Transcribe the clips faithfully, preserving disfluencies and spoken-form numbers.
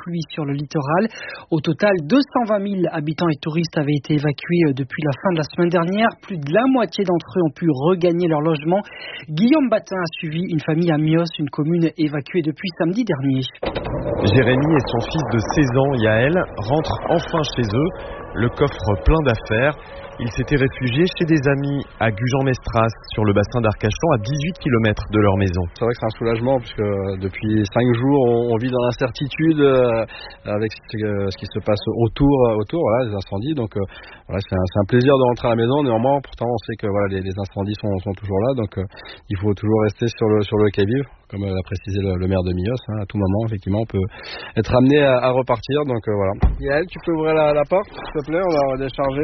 pluie sur le littoral. Au total, deux cent vingt mille habitants et touristes avaient été évacués depuis la fin de la semaine dernière. Plus de la moitié d'entre eux ont pu regagner leur logement. Guillaume Batin a suivi une famille à Mios, une commune évacuée depuis samedi dernier. Jérémy et son fils de seize ans, Yaël, rentrent enfin chez eux, le coffre plein d'affaires. Ils s'étaient réfugiés chez des amis à Gujan-Mestras, sur le bassin d'Arcachon, à dix-huit kilomètres de leur maison. C'est vrai que c'est un soulagement, puisque depuis cinq jours, on vit dans l'incertitude avec ce qui se passe autour, autour voilà, des incendies. Donc voilà, c'est un, c'est un plaisir de rentrer à la maison. Néanmoins, pourtant, on sait que voilà, les, les incendies sont, sont toujours là. Donc il faut toujours rester sur le, sur le quai-vive, comme l'a précisé le, le maire de Mios. Hein, à tout moment, effectivement, on peut être amené à, à repartir. Donc euh, voilà. Yael, tu peux ouvrir la, la porte, s'il te plaît, on va décharger.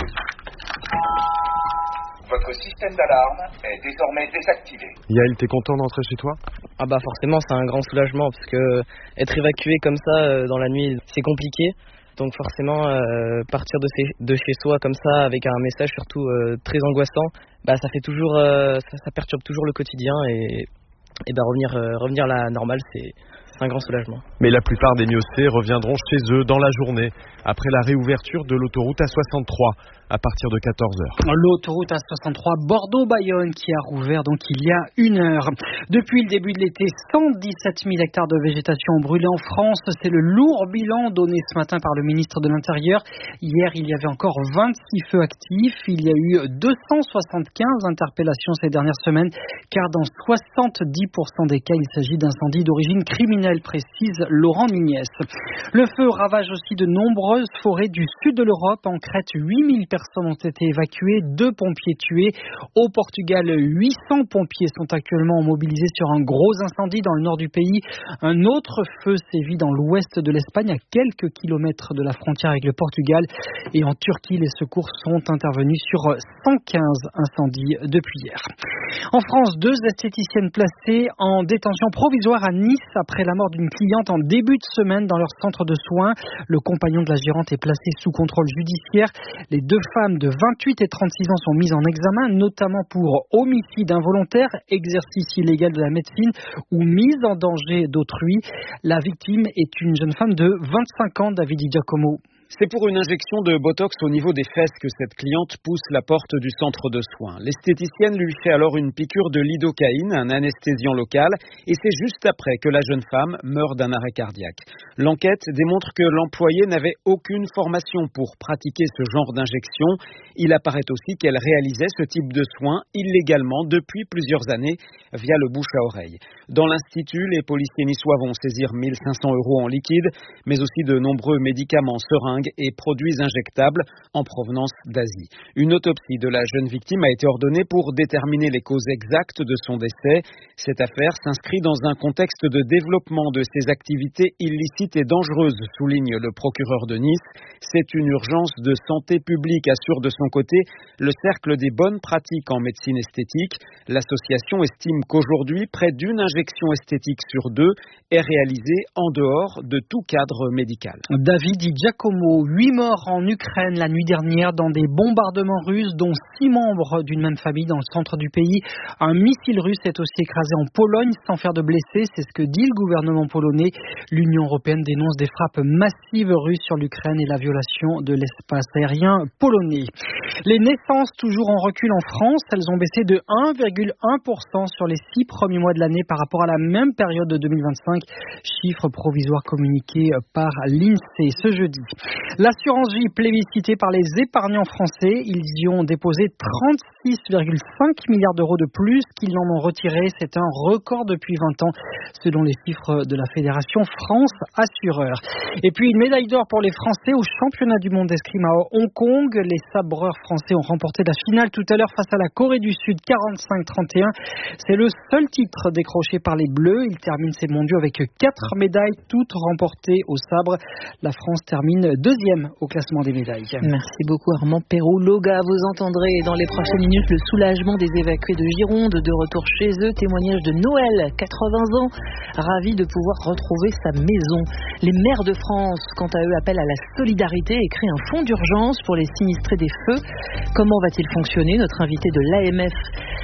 Votre système d'alarme est désormais désactivé. Yael, t'es content d'entrer chez toi ? Ah bah forcément, c'est un grand soulagement, parce que être évacué comme ça euh, dans la nuit, c'est compliqué. Donc forcément, euh, partir de, ces, de chez soi comme ça, avec un message surtout euh, très angoissant, bah ça fait toujours, euh, ça, ça perturbe toujours le quotidien, et, et bah revenir, euh, revenir à la normale, c'est un grand soulagement. Mais la plupart des Miocés reviendront chez eux dans la journée, après la réouverture de l'autoroute A soixante-trois à partir de quatorze heures. L'autoroute A soixante-trois Bordeaux-Bayonne qui a rouvert donc il y a une heure. Depuis le début de l'été, cent dix-sept mille hectares de végétation ont brûlé en France. C'est le lourd bilan donné ce matin par le ministre de l'Intérieur. Hier, il y avait encore vingt-six feux actifs. Il y a eu deux cent soixante-quinze interpellations ces dernières semaines, car dans soixante-dix pour cent des cas, il s'agit d'incendies d'origine criminelle, précise Laurent Nugnès. Le feu ravage aussi de nombreuses forêts du sud de l'Europe. En Crète, huit mille personnes ont été évacuées, deux pompiers tués. Au Portugal, huit cents pompiers sont actuellement mobilisés sur un gros incendie dans le nord du pays. Un autre feu sévit dans l'ouest de l'Espagne, à quelques kilomètres de la frontière avec le Portugal. Et en Turquie, les secours sont intervenus sur cent quinze incendies depuis hier. En France, deux esthéticiennes placées en détention provisoire à Nice après la mort d'une cliente en début de semaine dans leur centre de soins. Le compagnon de la gérante est placé sous contrôle judiciaire. Les deux femmes de vingt-huit et trente-six ans sont mises en examen, notamment pour homicide involontaire, exercice illégal de la médecine ou mise en danger d'autrui. La victime est une jeune femme de vingt-cinq ans, David Di Giacomo. C'est pour une injection de botox au niveau des fesses que cette cliente pousse la porte du centre de soins. L'esthéticienne lui fait alors une piqûre de lidocaïne, un anesthésiant local, et c'est juste après que la jeune femme meurt d'un arrêt cardiaque. L'enquête démontre que l'employé n'avait aucune formation pour pratiquer ce genre d'injection. Il apparaît aussi qu'elle réalisait ce type de soins illégalement depuis plusieurs années via le bouche à oreille. Dans l'institut, les policiers niçois vont saisir mille cinq cents euros en liquide, mais aussi de nombreux médicaments, seringues et produits injectables en provenance d'Asie. Une autopsie de la jeune victime a été ordonnée pour déterminer les causes exactes de son décès. Cette affaire s'inscrit dans un contexte de développement de ces activités illicites et dangereuses, souligne le procureur de Nice. C'est une urgence de santé publique, assure de son côté le Cercle des bonnes pratiques en médecine esthétique. L'association estime qu'aujourd'hui, près d'une injection esthétique sur deux est réalisée en dehors de tout cadre médical. David Di Giacomo, huit morts en Ukraine la nuit dernière dans des bombardements russes, dont six membres d'une même famille dans le centre du pays. Un missile russe est aussi écrasé en Pologne sans faire de blessés, c'est ce que dit le gouvernement polonais. L'Union européenne dénonce des frappes massives russes sur l'Ukraine et la violation de l'espace aérien polonais. Les naissances toujours en recul en France, elles ont baissé de un virgule un pour cent sur les six premiers mois de l'année par rapport à la même période de deux mille vingt-cinq, chiffre provisoire communiqué par l'INSEE ce jeudi. L'assurance vie plébiscitée par les épargnants français, ils y ont déposé trente-six virgule cinq milliards d'euros de plus qu'ils n'en ont retiré. C'est un record depuis vingt ans, selon les chiffres de la Fédération France Assureurs. Et puis une médaille d'or pour les Français au championnat du monde d'escrime à Hong Kong. Les sabreurs français ont remporté la finale tout à l'heure face à la Corée du Sud, quarante-cinq trente et un. C'est le seul titre décroché par les Bleus. Ils terminent ces mondiaux avec quatre médailles, toutes remportées au sabre. La France termine deuxième au classement des médailles. Merci beaucoup Armand Perrault-Loga. Vous entendrez dans les prochaines minutes le soulagement des évacués de Gironde, de retour chez eux. Témoignage de Noël, quatre-vingts ans, ravi de pouvoir retrouver sa maison. Les maires de France, quant à eux, appellent à la solidarité et créent un fonds d'urgence pour les sinistrés des feux. Comment va-t-il fonctionner? Notre invité de l'A M F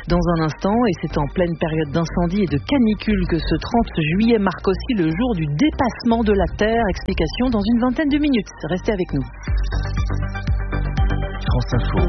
dans un instant. Et c'est en pleine période d'incendie et de canicule que ce trente juillet marque aussi le jour du dépassement de la Terre. Explication dans une vingtaine de minutes. Restez avec nous. France Info.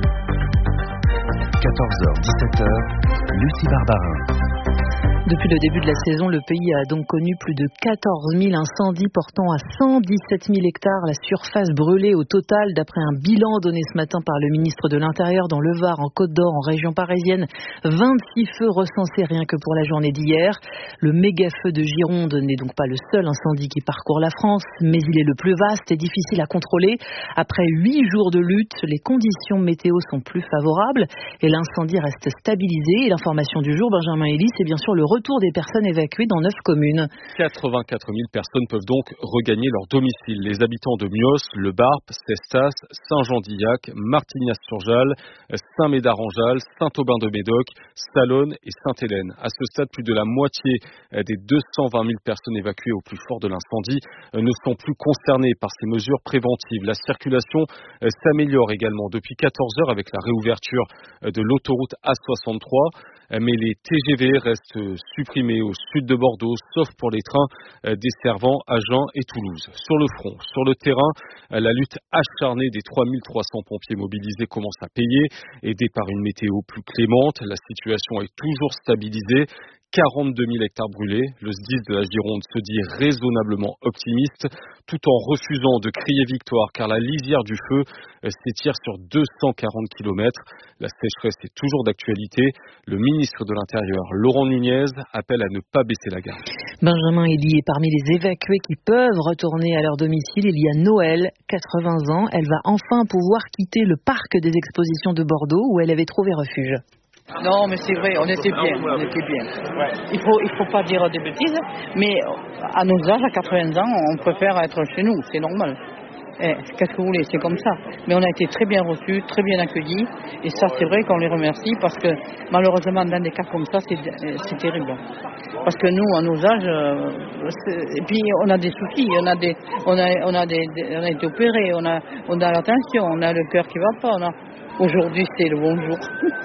quatorze heures dix-sept heures. Lucie Barbarin. Depuis le début de la saison, le pays a donc connu plus de quatorze mille incendies portant à cent dix-sept mille hectares la surface brûlée au total, d'après un bilan donné ce matin par le ministre de l'Intérieur dans le Var, en Côte-d'Or, en région parisienne. vingt-six feux recensés rien que pour la journée d'hier. Le méga-feu de Gironde n'est donc pas le seul incendie qui parcourt la France, mais il est le plus vaste et difficile à contrôler. Après huit jours de lutte, les conditions météo sont plus favorables et l'incendie reste stabilisé. Et l'information du jour, Benjamin Elie, c'est bien sûr le retour des personnes évacuées dans neuf communes. quatre-vingt-quatre mille personnes peuvent donc regagner leur domicile. Les habitants de Mios, Le Barp, Cestas, Saint-Jean-d'Illac, Martignas-sur-Jalles, Saint-Médard-en-Jalles, Saint-Aubin-de-Médoc, Salonne et Sainte-Hélène. À ce stade, plus de la moitié des deux cent vingt mille personnes évacuées au plus fort de l'incendie ne sont plus concernées par ces mesures préventives. La circulation s'améliore également depuis quatorze heures avec la réouverture de l'autoroute A soixante-trois. Mais les T G V restent supprimés au sud de Bordeaux, sauf pour les trains desservant Agen et Toulouse. Sur le front, sur le terrain, la lutte acharnée des trois mille trois cents pompiers mobilisés commence à payer. Aidés par une météo plus clémente, la situation est toujours stabilisée. quarante-deux mille hectares brûlés. Le S D I S de la Gironde se dit raisonnablement optimiste, tout en refusant de crier victoire, car la lisière du feu s'étire sur deux cent quarante kilomètres. La sécheresse est toujours d'actualité. Le ministre de l'Intérieur, Laurent Nunez, appelle à ne pas baisser la garde. Benjamin Elie est parmi les évacués qui peuvent retourner à leur domicile. Il y a Noël, quatre-vingts ans. Elle va enfin pouvoir quitter le parc des expositions de Bordeaux, où elle avait trouvé refuge. Non, mais c'est vrai, on était bien, on était bien. Il faut, il faut pas dire des bêtises, mais à nos âges, à quatre-vingts ans, on préfère être chez nous, c'est normal. Eh, qu'est-ce que vous voulez, c'est comme ça. Mais on a été très bien reçus, très bien accueillis, et ça, c'est vrai qu'on les remercie, parce que malheureusement, dans des cas comme ça, c'est, c'est terrible. Parce que nous, à nos âges, euh, et puis on a des soucis, on a des, on a, on a des, on a été opérés, on a, on a l'attention, on a le cœur qui va pas, on a. Aujourd'hui, c'est le bonjour.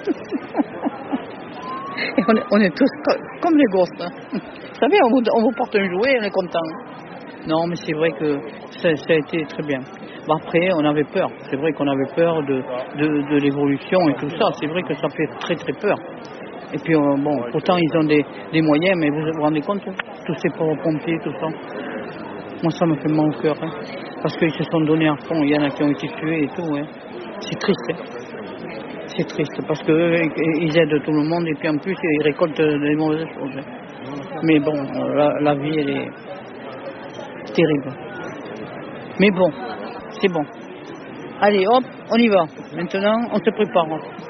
Et on, est, on est tous co- comme les gosses. Hein. Vous savez, on vous, on vous porte un jouet et on est content. Non, mais c'est vrai que ça, ça a été très bien. Bon, après, on avait peur. C'est vrai qu'on avait peur de, de, de l'évolution et tout ça. C'est vrai que ça fait très très peur. Et puis, euh, bon, pourtant, ils ont des, des moyens, mais vous vous rendez compte, tous ces pauvres pompiers, tout ça. Moi, ça me fait mal au cœur. Hein, parce qu'ils se sont donnés à fond. Il y en a qui ont été tués et tout. Hein. C'est triste. Hein. C'est triste parce qu'ils aident tout le monde et puis en plus ils récoltent des mauvaises choses. Mais bon, la, la vie elle est terrible. Mais bon, c'est bon. Allez hop, on y va. Maintenant, on se prépare.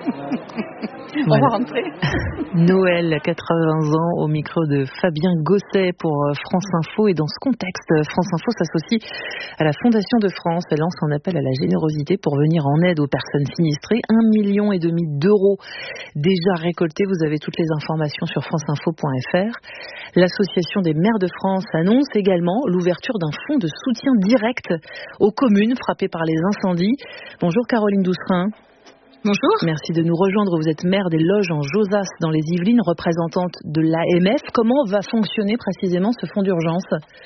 On voilà. va rentrer. Noël, quatre-vingts ans, au micro de Fabien Gosset pour France Info. Et dans ce contexte, France Info s'associe à la Fondation de France. Elle lance un appel à la générosité pour venir en aide aux personnes sinistrées. Un million et demi d'euros déjà récoltés. Vous avez toutes les informations sur franceinfo point f r. L'association des maires de France annonce également l'ouverture d'un fonds de soutien direct aux communes frappées par les incendies. Bonjour Caroline Doucerin. Bonjour. Merci de nous rejoindre. Vous êtes maire des Loges en Josas dans les Yvelines, représentante de l'A M F. Comment va fonctionner précisément ce fonds d'urgence ?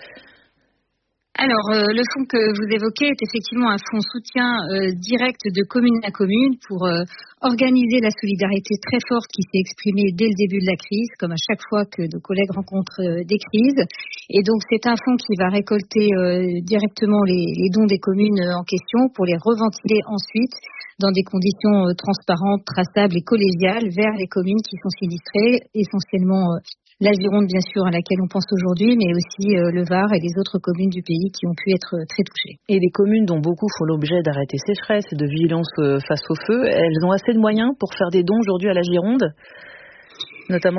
Alors, euh, le fonds que vous évoquez est effectivement un fonds soutien euh, direct de commune à commune pour euh, organiser la solidarité très forte qui s'est exprimée dès le début de la crise, comme à chaque fois que nos collègues rencontrent euh, des crises. Et donc, c'est un fonds qui va récolter euh, directement les, les dons des communes en question pour les reventiler ensuite dans des conditions euh, transparentes, traçables et collégiales vers les communes qui sont sinistrées, essentiellement euh, la Gironde, bien sûr, à laquelle on pense aujourd'hui, mais aussi euh, le Var et les autres communes du pays qui ont pu être euh, très touchées. Et les communes dont beaucoup font l'objet d'arrêtés sécheresse et de vigilance euh, face au feu, elles ont assez de moyens pour faire des dons aujourd'hui à la Gironde, notamment ?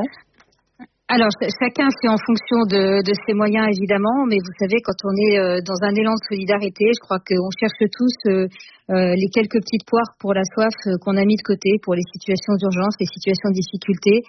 Alors, chacun fait en fonction de, de ses moyens, évidemment, mais vous savez, quand on est euh, dans un élan de solidarité, je crois qu'on cherche tous euh, euh, les quelques petites poires pour la soif euh, qu'on a mis de côté pour les situations d'urgence, les situations de difficulté.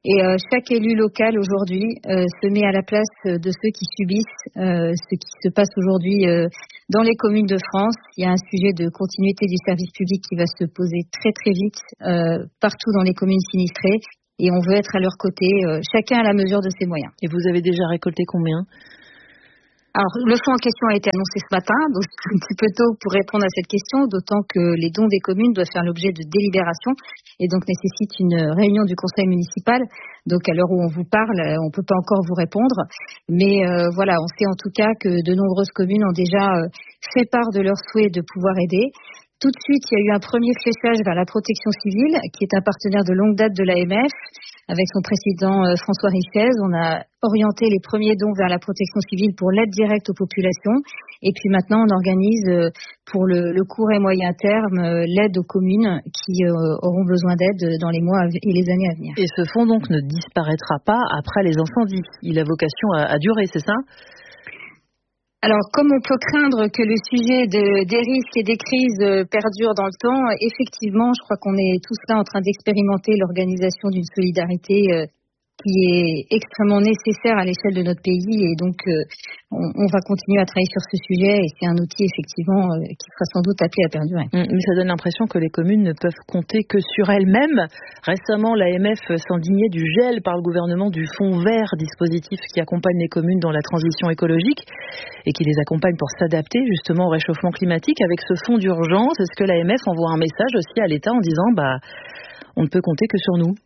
Et euh, chaque élu local aujourd'hui euh, se met à la place de ceux qui subissent euh, ce qui se passe aujourd'hui euh, dans les communes de France. Il y a un sujet de continuité du service public qui va se poser très très vite euh, partout dans les communes sinistrées. Et on veut être à leur côté, euh, chacun à la mesure de ses moyens. Et vous avez déjà récolté combien ? Alors, le fonds en question a été annoncé ce matin, donc c'est un petit peu tôt pour répondre à cette question, d'autant que les dons des communes doivent faire l'objet de délibération et donc nécessitent une réunion du conseil municipal. Donc, à l'heure où on vous parle, on ne peut pas encore vous répondre. Mais euh, voilà, on sait en tout cas que de nombreuses communes ont déjà euh, fait part de leur souhait de pouvoir aider. Tout de suite, il y a eu un premier fléchage vers la protection civile, qui est un partenaire de longue date de l'A M F. Avec son président euh, François Richez, on a orienté les premiers dons vers la protection civile pour l'aide directe aux populations. Et puis maintenant, on organise euh, pour le, le court et moyen terme euh, l'aide aux communes qui euh, auront besoin d'aide dans les mois et les années à venir. Et ce fonds donc ne disparaîtra pas après les incendies. Il a vocation à, à durer, c'est ça ? Alors, comme on peut craindre que le sujet de, des risques et des crises perdure dans le temps, effectivement, je crois qu'on est tous là en train d'expérimenter l'organisation d'une solidarité euh, qui est extrêmement nécessaire à l'échelle de notre pays. Et donc, euh, on, on va continuer à travailler sur ce sujet et c'est un outil, effectivement, euh, qui sera sans doute appelé à perdurer. Mais ça donne l'impression que les communes ne peuvent compter que sur elles-mêmes. Récemment, l'A M F s'indignait du gel par le gouvernement du Fonds vert, dispositif qui accompagne les communes dans la transition écologique et qui les accompagne pour s'adapter justement au réchauffement climatique. Avec ce fonds d'urgence, est-ce que l'A M F envoie un message aussi à l'État en disant bah, on ne peut compter que sur nous ?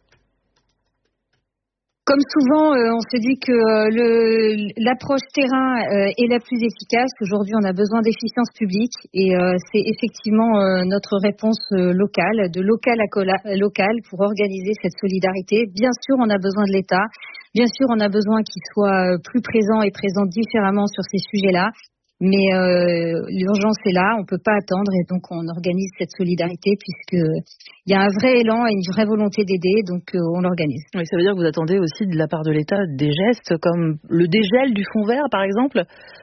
Comme souvent, euh, on se dit que euh, le, l'approche terrain euh, est la plus efficace. Aujourd'hui, on a besoin d'efficience publique et euh, c'est effectivement euh, notre réponse euh, locale, de local à cola- local pour organiser cette solidarité. Bien sûr, on a besoin de l'État. Bien sûr, on a besoin qu'il soit plus présent et présent différemment sur ces sujets-là. Mais euh, l'urgence est là, on ne peut pas attendre et donc on organise cette solidarité puisqu'il y a un vrai élan et une vraie volonté d'aider, donc euh, on l'organise. Oui, ça veut dire que vous attendez aussi de la part de l'État des gestes comme le dégel du fonds vert par exemple ?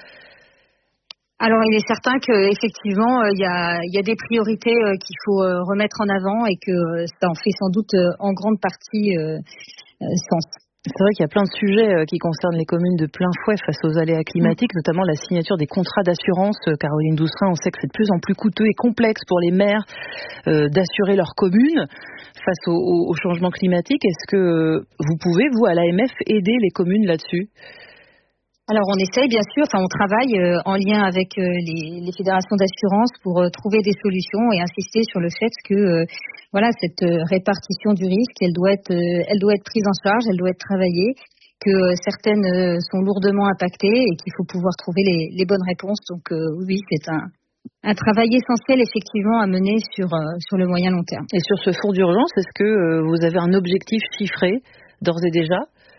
Alors il est certain qu'effectivement il y a, y a des priorités euh, qu'il faut euh, remettre en avant et que euh, ça en fait sans doute euh, en grande partie euh, euh, sens. C'est vrai qu'il y a plein de sujets qui concernent les communes de plein fouet face aux aléas climatiques, mmh. notamment la signature des contrats d'assurance. Caroline Doucerin, on sait que c'est de plus en plus coûteux et complexe pour les maires euh, d'assurer leur commune face au, au, au changement climatique. Est-ce que vous pouvez, vous, à l'A M F, aider les communes là-dessus ? Alors on essaye bien sûr, enfin on travaille euh, en lien avec euh, les, les fédérations d'assurance pour euh, trouver des solutions et insister sur le fait que euh, voilà cette euh, répartition du risque, elle doit être, euh, elle doit être prise en charge, elle doit être travaillée, que euh, certaines euh, sont lourdement impactées et qu'il faut pouvoir trouver les, les bonnes réponses. Donc euh, oui, c'est un, un travail essentiel effectivement à mener sur euh, sur le moyen long terme. Et sur ce fonds d'urgence, est-ce que euh, vous avez un objectif chiffré d'ores et déjà ?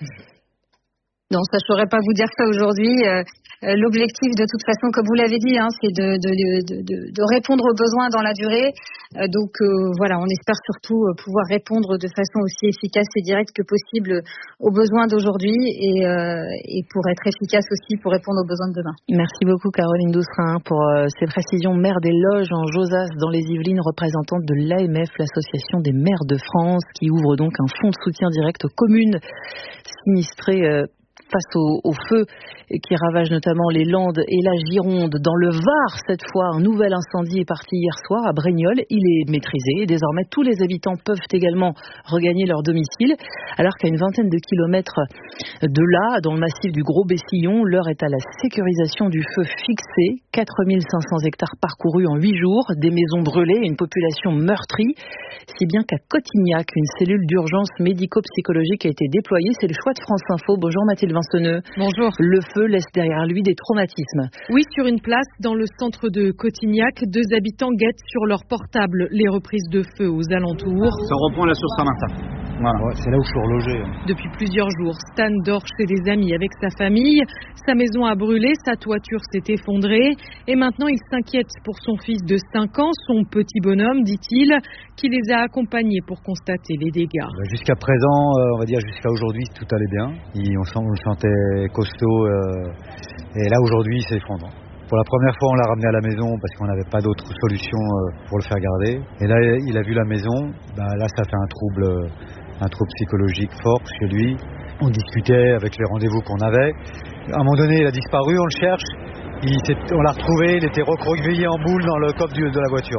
Non, ça je saurais pas vous dire ça aujourd'hui. Euh, l'objectif, de toute façon, comme vous l'avez dit, hein, c'est de, de, de, de, de répondre aux besoins dans la durée. Euh, donc euh, voilà, on espère surtout pouvoir répondre de façon aussi efficace et directe que possible aux besoins d'aujourd'hui et, euh, et pour être efficace aussi pour répondre aux besoins de demain. Merci beaucoup Caroline Doucerin pour euh, ces précisions. Maire des Loges en Josas dans les Yvelines, représentante de l'A M F, l'association des maires de France, qui ouvre donc un fonds de soutien direct aux communes sinistrées euh, face au, au feu qui ravage notamment les Landes et la Gironde. Dans le Var, cette fois, un nouvel incendie est parti hier soir à Brignoles. Il est maîtrisé et désormais tous les habitants peuvent également regagner leur domicile. Alors qu'à une vingtaine de kilomètres de là, dans le massif du Gros Bessillon, l'heure est à la sécurisation du feu fixé. quatre mille cinq cents hectares parcourus en huit jours, des maisons brûlées et une population meurtrie. Si bien qu'à Cotignac, une cellule d'urgence médico-psychologique a été déployée. C'est le choix de France Info. Bonjour Mathilde Vincenneux. Bonjour. Le feu laisse derrière lui des traumatismes. Oui, sur une place dans le centre de Cotignac, deux habitants guettent sur leur portable les reprises de feu aux alentours. Ça reprend là sur Saint-Martin. Voilà. Ouais, c'est là où je suis relogé. Depuis plusieurs jours, Stan dort chez des amis avec sa famille. Sa maison a brûlé, sa toiture s'est effondrée. Et maintenant, il s'inquiète pour son fils de cinq ans, son petit bonhomme, dit-il, qui les a accompagnés pour constater les dégâts. Jusqu'à présent, on va dire jusqu'à aujourd'hui, tout allait bien. On le sentait costaud. Et là, aujourd'hui, c'est effondré. Pour la première fois, on l'a ramené à la maison parce qu'on n'avait pas d'autre solution pour le faire garder. Et là, il a vu la maison. Bah, là, ça fait un trouble, un trouble psychologique fort chez lui. On discutait avec les rendez-vous qu'on avait. À un moment donné, il a disparu, on le cherche. Il on l'a retrouvé, il était recroquevillé en boule dans le coffre de la voiture.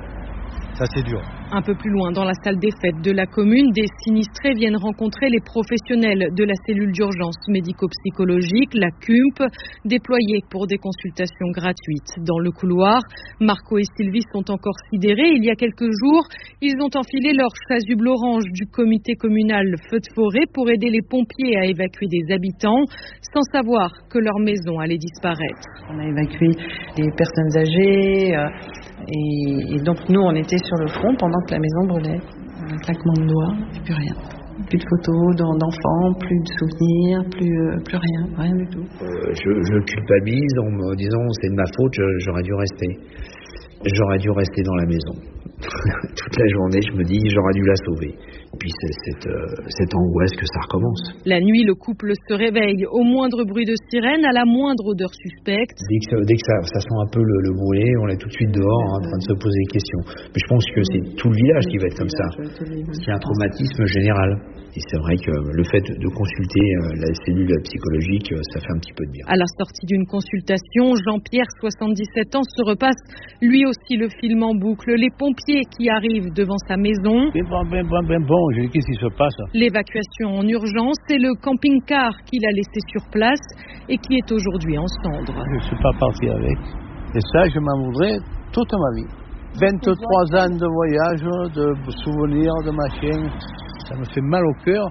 Ça, c'est dur. Un peu plus loin, dans la salle des fêtes de la commune, des sinistrés viennent rencontrer les professionnels de la cellule d'urgence médico-psychologique, la C U M P, déployée pour des consultations gratuites. Dans le couloir, Marco et Sylvie sont encore sidérés. Il y a quelques jours, ils ont enfilé leur chasuble orange du comité communal feu de forêt pour aider les pompiers à évacuer des habitants, sans savoir que leur maison allait disparaître. On a évacué des personnes âgées euh, et, et donc nous, on était sur le front pendant que la maison brûlait. Un claquement de doigts, et plus rien. Plus de photos d'enfants, plus de souvenirs, plus, euh, plus rien, rien du tout. Euh, je, je culpabilise en me disant c'est de ma faute, je, j'aurais dû rester. J'aurais dû rester dans la maison. Toute la journée, je me dis j'aurais dû la sauver. Et puis c'est cette, euh, cette angoisse que ça recommence. La nuit, le couple se réveille au moindre bruit de sirène, à la moindre odeur suspecte. Dès que, dès que ça, ça sent un peu le, le brûlé, on est tout de suite dehors hein, en train de se poser des questions. Mais je pense que c'est tout le village qui va être comme ça. C'est un traumatisme général. Et c'est vrai que le fait de consulter la cellule psychologique, ça fait un petit peu de bien. À la sortie d'une consultation, Jean-Pierre, soixante-dix-sept ans, se repasse lui aussi le film en boucle. Les pompiers qui arrivent devant sa maison. Ben bon, ben bon, ben bon, je dis qu'est-ce qui se passe? L'évacuation en urgence, c'est le camping-car qu'il a laissé sur place et qui est aujourd'hui en cendres. Je ne suis pas parti avec. Et ça, je m'en voudrais toute ma vie. vingt-trois ans de voyage, de souvenirs, de machin. Ça me fait mal au cœur,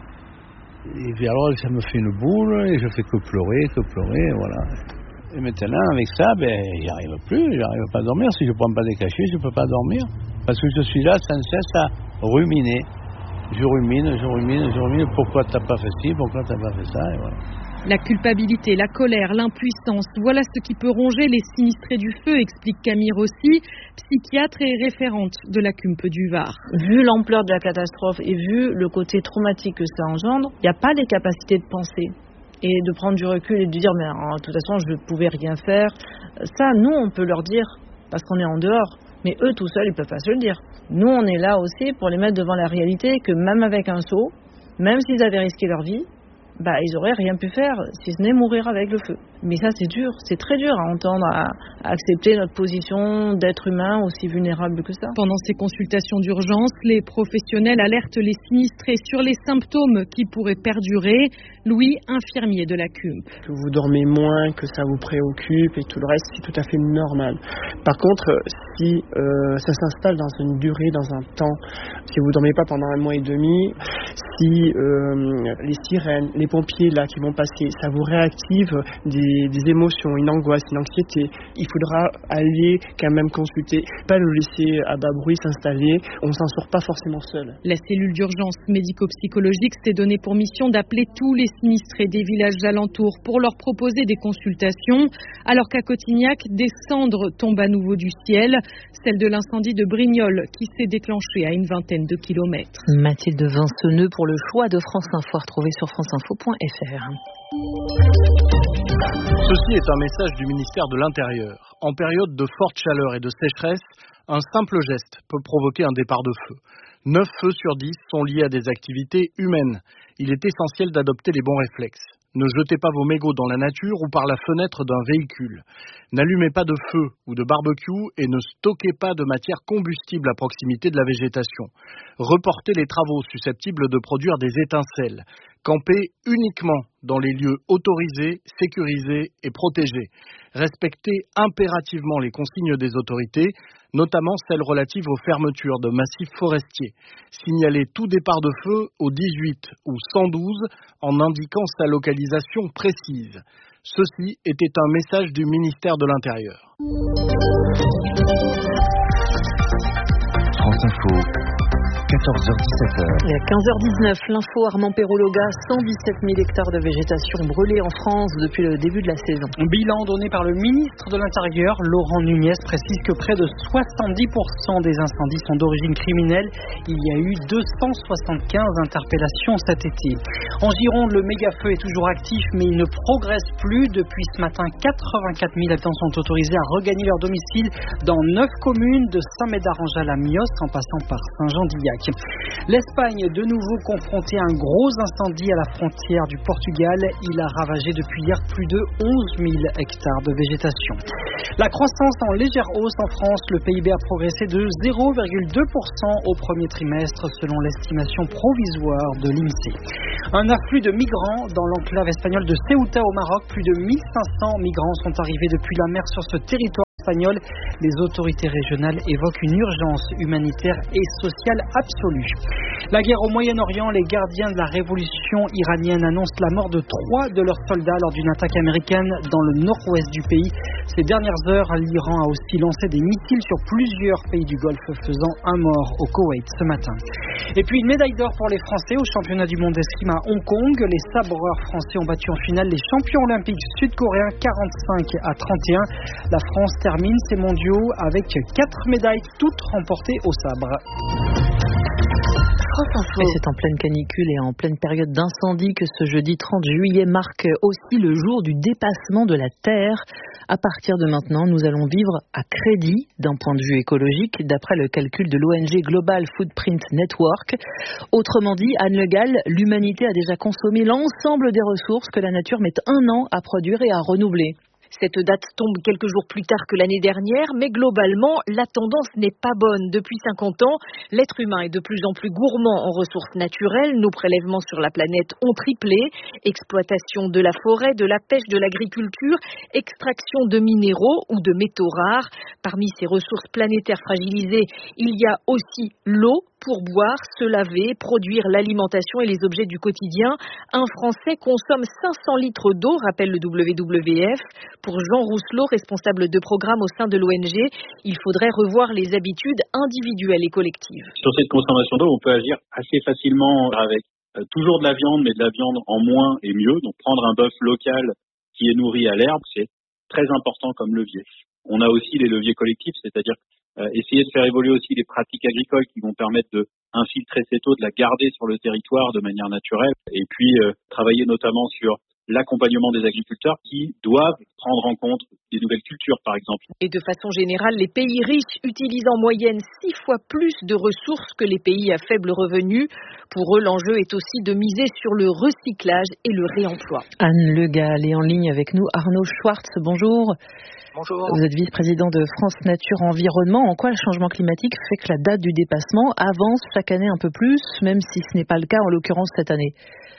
et puis alors ça me fait une boule, et je fais que pleurer, que pleurer, voilà. Et maintenant, avec ça, ben, j'y arrive plus, j'arrive pas à dormir. Si je prends pas des cachets, je peux pas dormir. Parce que je suis là sans cesse à ruminer. Je rumine, je rumine, je rumine, pourquoi t'as pas fait ci, pourquoi t'as pas fait ça, et voilà. La culpabilité, la colère, l'impuissance, voilà ce qui peut ronger les sinistrés du feu, explique Camille Rossi, psychiatre et référente de la C U M P du Var. Vu l'ampleur de la catastrophe et vu le côté traumatique que ça engendre, il n'y a pas les capacités de penser et de prendre du recul et de dire mais en, de toute façon je ne pouvais rien faire. Ça, nous, on peut leur dire parce qu'on est en dehors. Mais eux, tout seuls, ils ne peuvent pas se le dire. Nous, on est là aussi pour les mettre devant la réalité que même avec un seau, même s'ils avaient risqué leur vie, bah, ils n'auraient rien pu faire si ce n'est mourir avec le feu. Mais ça, c'est dur, c'est très dur à entendre, à, à accepter notre position d'être humain aussi vulnérable que ça. Pendant ces consultations d'urgence, les professionnels alertent les sinistrés sur les symptômes qui pourraient perdurer. Louis, infirmier de la C U M P. Que vous dormez moins, que ça vous préoccupe et tout le reste, c'est tout à fait normal. Par contre, si euh, ça s'installe dans une durée, dans un temps, si vous dormez pas pendant un mois et demi, si euh, les sirènes, les pompiers là qui vont passer, ça vous réactive des, des émotions, une angoisse, une anxiété, il faudra aller quand même consulter, pas le laisser à bas bruit s'installer, on s'en sort pas forcément seul. La cellule d'urgence médico-psychologique s'est donnée pour mission d'appeler tous les sinistrés des villages alentours pour leur proposer des consultations, alors qu'à Cotignac, des cendres tombent à nouveau du ciel, celle de l'incendie de Brignoles qui s'est déclenché à une vingtaine de kilomètres. Mathilde Vinceneux pour le choix de France Info, retrouvé sur franceinfo point f r. Ceci est un message du ministère de l'Intérieur. En période de forte chaleur et de sécheresse, un simple geste peut provoquer un départ de feu. neuf feux sur dix sont liés à des activités humaines. Il est essentiel d'adopter les bons réflexes. Ne jetez pas vos mégots dans la nature ou par la fenêtre d'un véhicule. N'allumez pas de feu ou de barbecue et ne stockez pas de matière combustible à proximité de la végétation. Reportez les travaux susceptibles de produire des étincelles. Campez uniquement dans les lieux autorisés, sécurisés et protégés. Respectez impérativement les consignes des autorités, notamment celles relatives aux fermetures de massifs forestiers. Signalez tout départ de feu au dix-huit ou cent douze en indiquant sa localisation précise. Ceci était un message du ministère de l'Intérieur. France Info. quatorze heures dix-sept heures. Et à quinze heures dix-neuf, l'info Armand Perrault-Loga, cent dix-sept mille hectares de végétation brûlés en France depuis le début de la saison. Un bilan donné par le ministre de l'Intérieur, Laurent Nunez, précise que près de soixante-dix pour cent des incendies sont d'origine criminelle. Il y a eu deux cent soixante-quinze interpellations cet été. En Gironde, le méga-feu est toujours actif, mais il ne progresse plus. Depuis ce matin, quatre-vingt-quatre mille habitants sont autorisés à regagner leur domicile dans neuf communes, de Saint-Médard-en-Jalles à Miosque en passant par Saint-Jean-d'Illac. L'Espagne, de nouveau confrontée à un gros incendie à la frontière du Portugal. Il a ravagé depuis hier plus de onze mille hectares de végétation. La croissance en légère hausse en France. Le P I B a progressé de zéro virgule deux pour cent au premier trimestre selon l'estimation provisoire de l'INSEE. Un afflux de migrants dans l'enclave espagnole de Ceuta au Maroc. Plus de mille cinq cents migrants sont arrivés depuis la mer sur ce territoire espagnol. Les autorités régionales évoquent une urgence humanitaire et sociale absolue. La guerre au Moyen-Orient, les gardiens de la révolution iranienne annoncent la mort de trois de leurs soldats lors d'une attaque américaine dans le nord-ouest du pays. Ces dernières heures, l'Iran a aussi lancé des missiles sur plusieurs pays du Golfe, faisant un mort au Koweït ce matin. Et puis une médaille d'or pour les Français au championnat du monde d'escrime à Hong Kong. Les sabreurs français ont battu en finale les champions olympiques sud-coréens quarante-cinq à trente et un. La France termine ces mondiaux avec quatre médailles, toutes remportées au sabre. Et c'est en pleine canicule et en pleine période d'incendie que ce jeudi trente juillet marque aussi le jour du dépassement de la Terre. À partir de maintenant, nous allons vivre à crédit d'un point de vue écologique, d'après le calcul de l'O N G Global Footprint Network. Autrement dit, Anne Le Gall, l'humanité a déjà consommé l'ensemble des ressources que la nature met un an à produire et à renouveler. Cette date tombe quelques jours plus tard que l'année dernière, mais globalement, la tendance n'est pas bonne. Depuis cinquante ans, l'être humain est de plus en plus gourmand en ressources naturelles. Nos prélèvements sur la planète ont triplé. Exploitation de la forêt, de la pêche, de l'agriculture, extraction de minéraux ou de métaux rares. Parmi ces ressources planétaires fragilisées, il y a aussi l'eau pour boire, se laver, produire l'alimentation et les objets du quotidien. Un Français consomme cinq cents litres d'eau, rappelle le W W F. Pour Jean Rousselot, responsable de programme au sein de l'O N G, il faudrait revoir les habitudes individuelles et collectives. Sur cette consommation d'eau, on peut agir assez facilement avec euh, toujours de la viande, mais de la viande en moins et mieux. Donc prendre un bœuf local qui est nourri à l'herbe, c'est très important comme levier. On a aussi les leviers collectifs, c'est-à-dire Euh, essayer de faire évoluer aussi les pratiques agricoles qui vont permettre de infiltrer cette eau, de la garder sur le territoire de manière naturelle et puis euh, travailler notamment sur l'accompagnement des agriculteurs qui doivent prendre en compte des nouvelles cultures par exemple. Et de façon générale, les pays riches utilisent en moyenne six fois plus de ressources que les pays à faible revenu. Pour eux, l'enjeu est aussi de miser sur le recyclage et le réemploi. Anne Le Gall est en ligne avec nous. Arnaud Schwartz, bonjour. Bonjour. Vous êtes vice-président de France Nature Environnement. En quoi le changement climatique fait que la date du dépassement avance chaque année un peu plus, même si ce n'est pas le cas en l'occurrence cette année?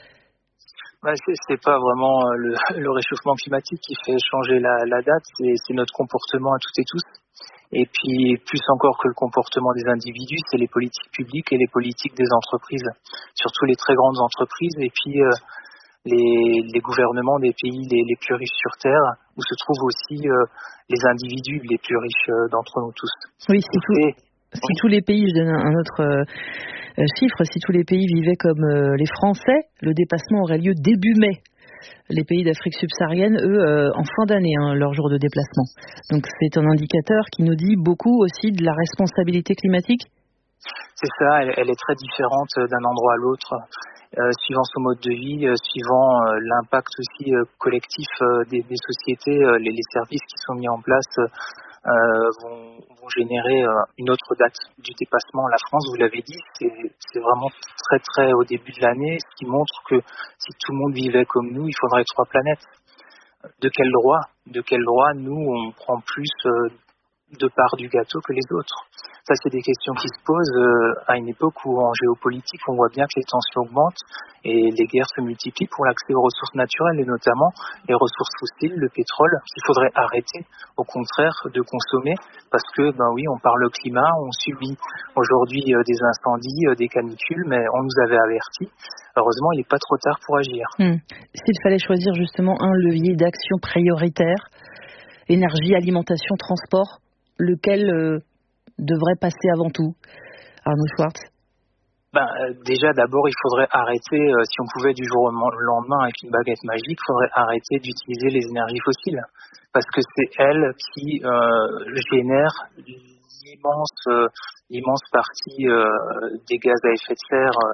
Bah, c'est, c'est pas vraiment le, le réchauffement climatique qui fait changer la, la date, c'est, c'est notre comportement à toutes et tous. Et puis, plus encore que le comportement des individus, c'est les politiques publiques et les politiques des entreprises, surtout les très grandes entreprises. Et puis, euh, Les, les gouvernements des pays les, les plus riches sur Terre, où se trouvent aussi euh, les individus les plus riches euh, d'entre nous tous. Oui, si, tout, Et, si oui. tous les pays, je donne un, un autre euh, chiffre, si tous les pays vivaient comme euh, les Français, le dépassement aurait lieu début mai. Les pays d'Afrique subsaharienne, eux, euh, en fin d'année, hein, leur jour de déplacement. Donc c'est un indicateur qui nous dit beaucoup aussi de la responsabilité climatique. C'est ça, elle, elle est très différente d'un endroit à l'autre. Euh, suivant son mode de vie, euh, suivant euh, l'impact aussi euh, collectif euh, des, des sociétés, euh, les, les services qui sont mis en place euh, vont, vont générer euh, une autre date du dépassement. La France, vous l'avez dit, c'est, c'est vraiment très très au début de l'année, ce qui montre que si tout le monde vivait comme nous, il faudrait trois planètes. De quel droit, de quel droit nous on prend plus euh, de part du gâteau que les autres? Ça, c'est des questions qui se posent euh, à une époque où en géopolitique, on voit bien que les tensions augmentent et les guerres se multiplient pour l'accès aux ressources naturelles et notamment les ressources fossiles, le pétrole, qu'il faudrait arrêter, au contraire, de consommer parce que, ben oui, on parle climat, on subit aujourd'hui euh, des incendies, euh, des canicules, mais on nous avait avertis. Heureusement, il n'est pas trop tard pour agir. Hum. S'il fallait choisir justement un levier d'action prioritaire, énergie, alimentation, transport, lequel euh, devrait passer avant tout? Arnaud Schwartz. Ben, déjà, d'abord, il faudrait arrêter, euh, si on pouvait du jour au lendemain avec une baguette magique, il faudrait arrêter d'utiliser les énergies fossiles. Parce que c'est elles qui euh, génèrent l'immense, euh, l'immense partie euh, des gaz à effet de serre euh,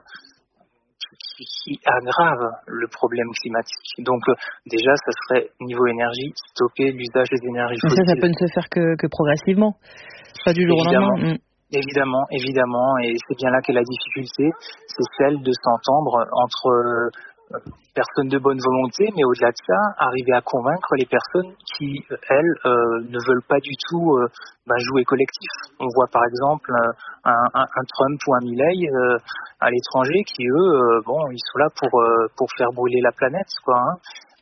qui, qui aggravent le problème climatique. Donc, euh, déjà, ça serait, niveau énergie, stopper l'usage des énergies Mais fossiles. ça, ça peut ne se faire que, que progressivement, pas du jour au lendemain. Évidemment, évidemment, et c'est bien là qu'est la difficulté, c'est celle de s'entendre entre euh, personnes de bonne volonté, mais au-delà de ça, arriver à convaincre les personnes qui, elles, euh, ne veulent pas du tout euh, bah, jouer collectif. On voit par exemple un, un, un Trump ou un Milei euh, à l'étranger qui, eux, euh, bon, ils sont là pour euh, pour faire brûler la planète, quoi. Hein.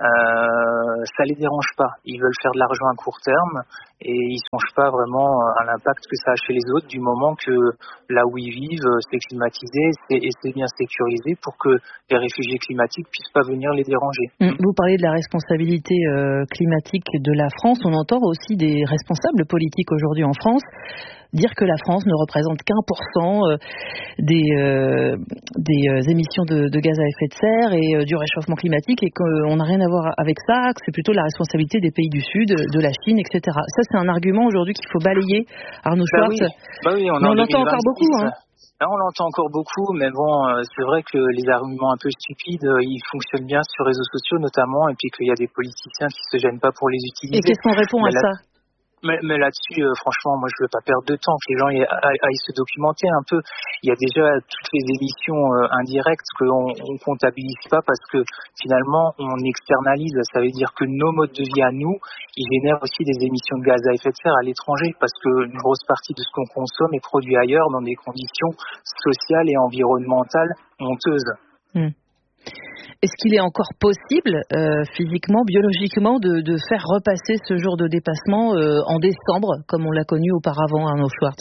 Euh, ça les dérange pas. Ils veulent faire de l'argent à court terme et ils songent pas vraiment à l'impact que ça a chez les autres, du moment que là où ils vivent, c'est climatisé c'est, et c'est bien sécurisé pour que les réfugiés climatiques puissent pas venir les déranger. Vous parlez de la responsabilité euh, climatique de la France. On entend aussi des responsables politiques aujourd'hui en France dire que la France ne représente qu'un pour cent des, euh, des euh, émissions de, de gaz à effet de serre et euh, du réchauffement climatique et qu'on n'a rien à voir avec ça, que c'est plutôt la responsabilité des pays du Sud, de la Chine, et cetera. Ça, c'est un argument aujourd'hui qu'il faut balayer. Arnaud Bah Schwartz, oui, bah oui, on, mais on l'entend encore beaucoup. Hein. Là, on l'entend encore beaucoup, mais bon, euh, c'est vrai que les arguments un peu stupides, euh, ils fonctionnent bien sur les réseaux sociaux notamment, et puis qu'il y a des politiciens qui se gênent pas pour les utiliser. Et qu'est-ce qu'on répond mais à là, ça? Mais, mais là-dessus, euh, franchement, moi, je veux pas perdre de temps, que les gens aillent, aillent se documenter un peu. Il y a déjà toutes les émissions euh, indirectes qu'on on comptabilise pas parce que finalement, on externalise. Ça veut dire que nos modes de vie à nous, ils génèrent aussi des émissions de gaz à effet de serre à l'étranger parce que une grosse partie de ce qu'on consomme est produit ailleurs dans des conditions sociales et environnementales honteuses. Mmh. Est-ce qu'il est encore possible, euh, physiquement, biologiquement, de, de faire repasser ce jour de dépassement euh, en décembre, comme on l'a connu auparavant, Arnaud Schwartz?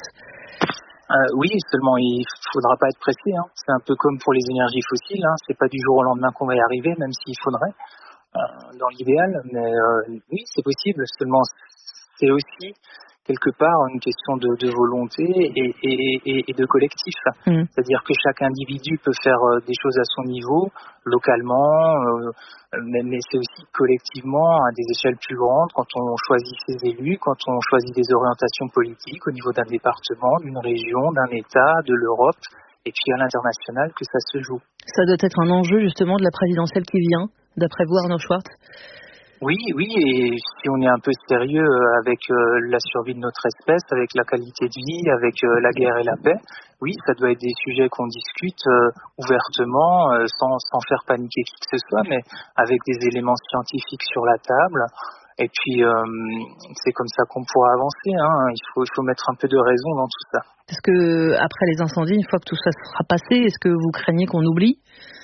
euh, Oui, seulement il faudra pas être pressé. Hein. C'est un peu comme pour les énergies fossiles. Hein. C'est pas du jour au lendemain qu'on va y arriver, même s'il faudrait, euh, dans l'idéal. Mais euh, oui, c'est possible. Seulement, c'est aussi quelque part une question de, de volonté et, et, et, et de collectif. Mmh. C'est-à-dire que chaque individu peut faire euh, des choses à son niveau, localement, euh, mais, mais c'est aussi collectivement à des échelles plus grandes quand on choisit ses élus, quand on choisit des orientations politiques au niveau d'un département, d'une région, d'un État, de l'Europe, et puis à l'international que ça se joue. Ça doit être un enjeu justement de la présidentielle qui vient, d'après vous, Arnaud Schwartz? Oui, oui, et si on est un peu sérieux avec euh, la survie de notre espèce, avec la qualité de vie, avec euh, la guerre et la paix, oui, ça doit être des sujets qu'on discute euh, ouvertement, euh, sans, sans faire paniquer qui que ce soit, mais avec des éléments scientifiques sur la table. Et puis, euh, c'est comme ça qu'on pourra avancer. Hein. Il faut, il faut mettre un peu de raison dans tout ça. Est-ce que après les incendies, une fois que tout ça sera passé, est-ce que vous craignez qu'on oublie ?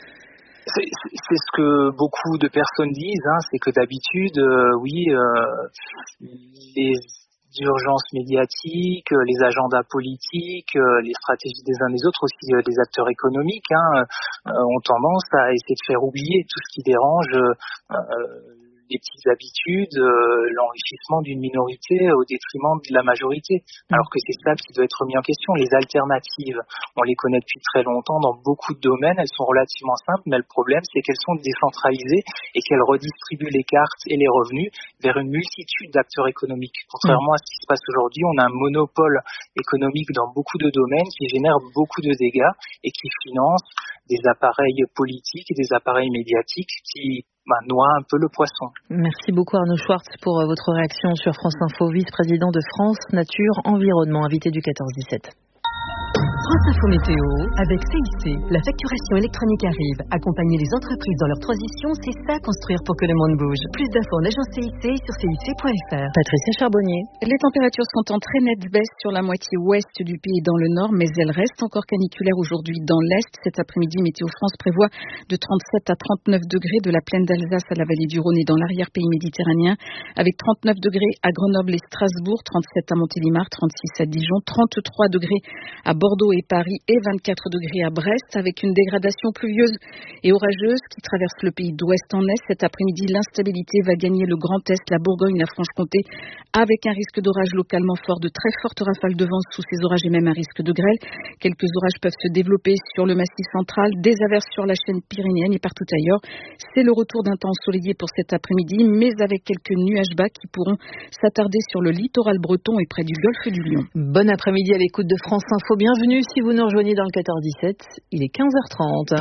C'est, c'est ce que beaucoup de personnes disent, hein, c'est que d'habitude, euh, oui, euh, les urgences médiatiques, les agendas politiques, euh, les stratégies des uns des autres, aussi euh, des acteurs économiques, hein, euh, ont tendance à essayer de faire oublier tout ce qui dérange euh, les petites habitudes, euh, l'enrichissement d'une minorité au détriment de la majorité. Alors que c'est ça qui doit être remis en question. Les alternatives, on les connaît depuis très longtemps dans beaucoup de domaines, elles sont relativement simples, mais le problème c'est qu'elles sont décentralisées et qu'elles redistribuent les cartes et les revenus vers une multitude d'acteurs économiques. Contrairement à ce qui se passe aujourd'hui, on a un monopole économique dans beaucoup de domaines qui génère beaucoup de dégâts et qui finance des appareils politiques et des appareils médiatiques qui bah, noient un peu le poisson. Merci beaucoup Arnaud Schwartz pour votre réaction sur France Info, vice-président de France Nature Environnement, invité du quatorze dix-sept. France Info Météo, avec C I C, la facturation électronique arrive. Accompagner les entreprises dans leur transition, c'est ça construire pour que le monde bouge. Plus d'infos en agence C I C sur C I C point F R. Patricia Charbonnier. Les températures sont en très nette baisse sur la moitié ouest du pays et dans le nord, mais elles restent encore caniculaires aujourd'hui dans l'est. Cet après-midi, Météo France prévoit de trente-sept à trente-neuf degrés de la plaine d'Alsace à la vallée du Rhône et dans l'arrière-pays méditerranéen, avec trente-neuf degrés à Grenoble et Strasbourg, trente-sept à Montélimar, trente-six à Dijon, trente-trois degrés à Bordeaux et Paris et vingt-quatre degrés à Brest, avec une dégradation pluvieuse et orageuse qui traverse le pays d'ouest en est. Cet après-midi, l'instabilité va gagner le Grand Est, la Bourgogne, la Franche-Comté, avec un risque d'orage localement fort, de très fortes rafales de vent sous ces orages et même un risque de grêle. Quelques orages peuvent se développer sur le massif central, des averses sur la chaîne pyrénéenne et partout ailleurs. C'est le retour d'un temps ensoleillé pour cet après-midi, mais avec quelques nuages bas qui pourront s'attarder sur le littoral breton et près du golfe du Lion. Bon après-midi à l'écoute de France Info. Bienvenue si vous nous rejoignez dans le quatorze dix-sept. Il est quinze heures trente.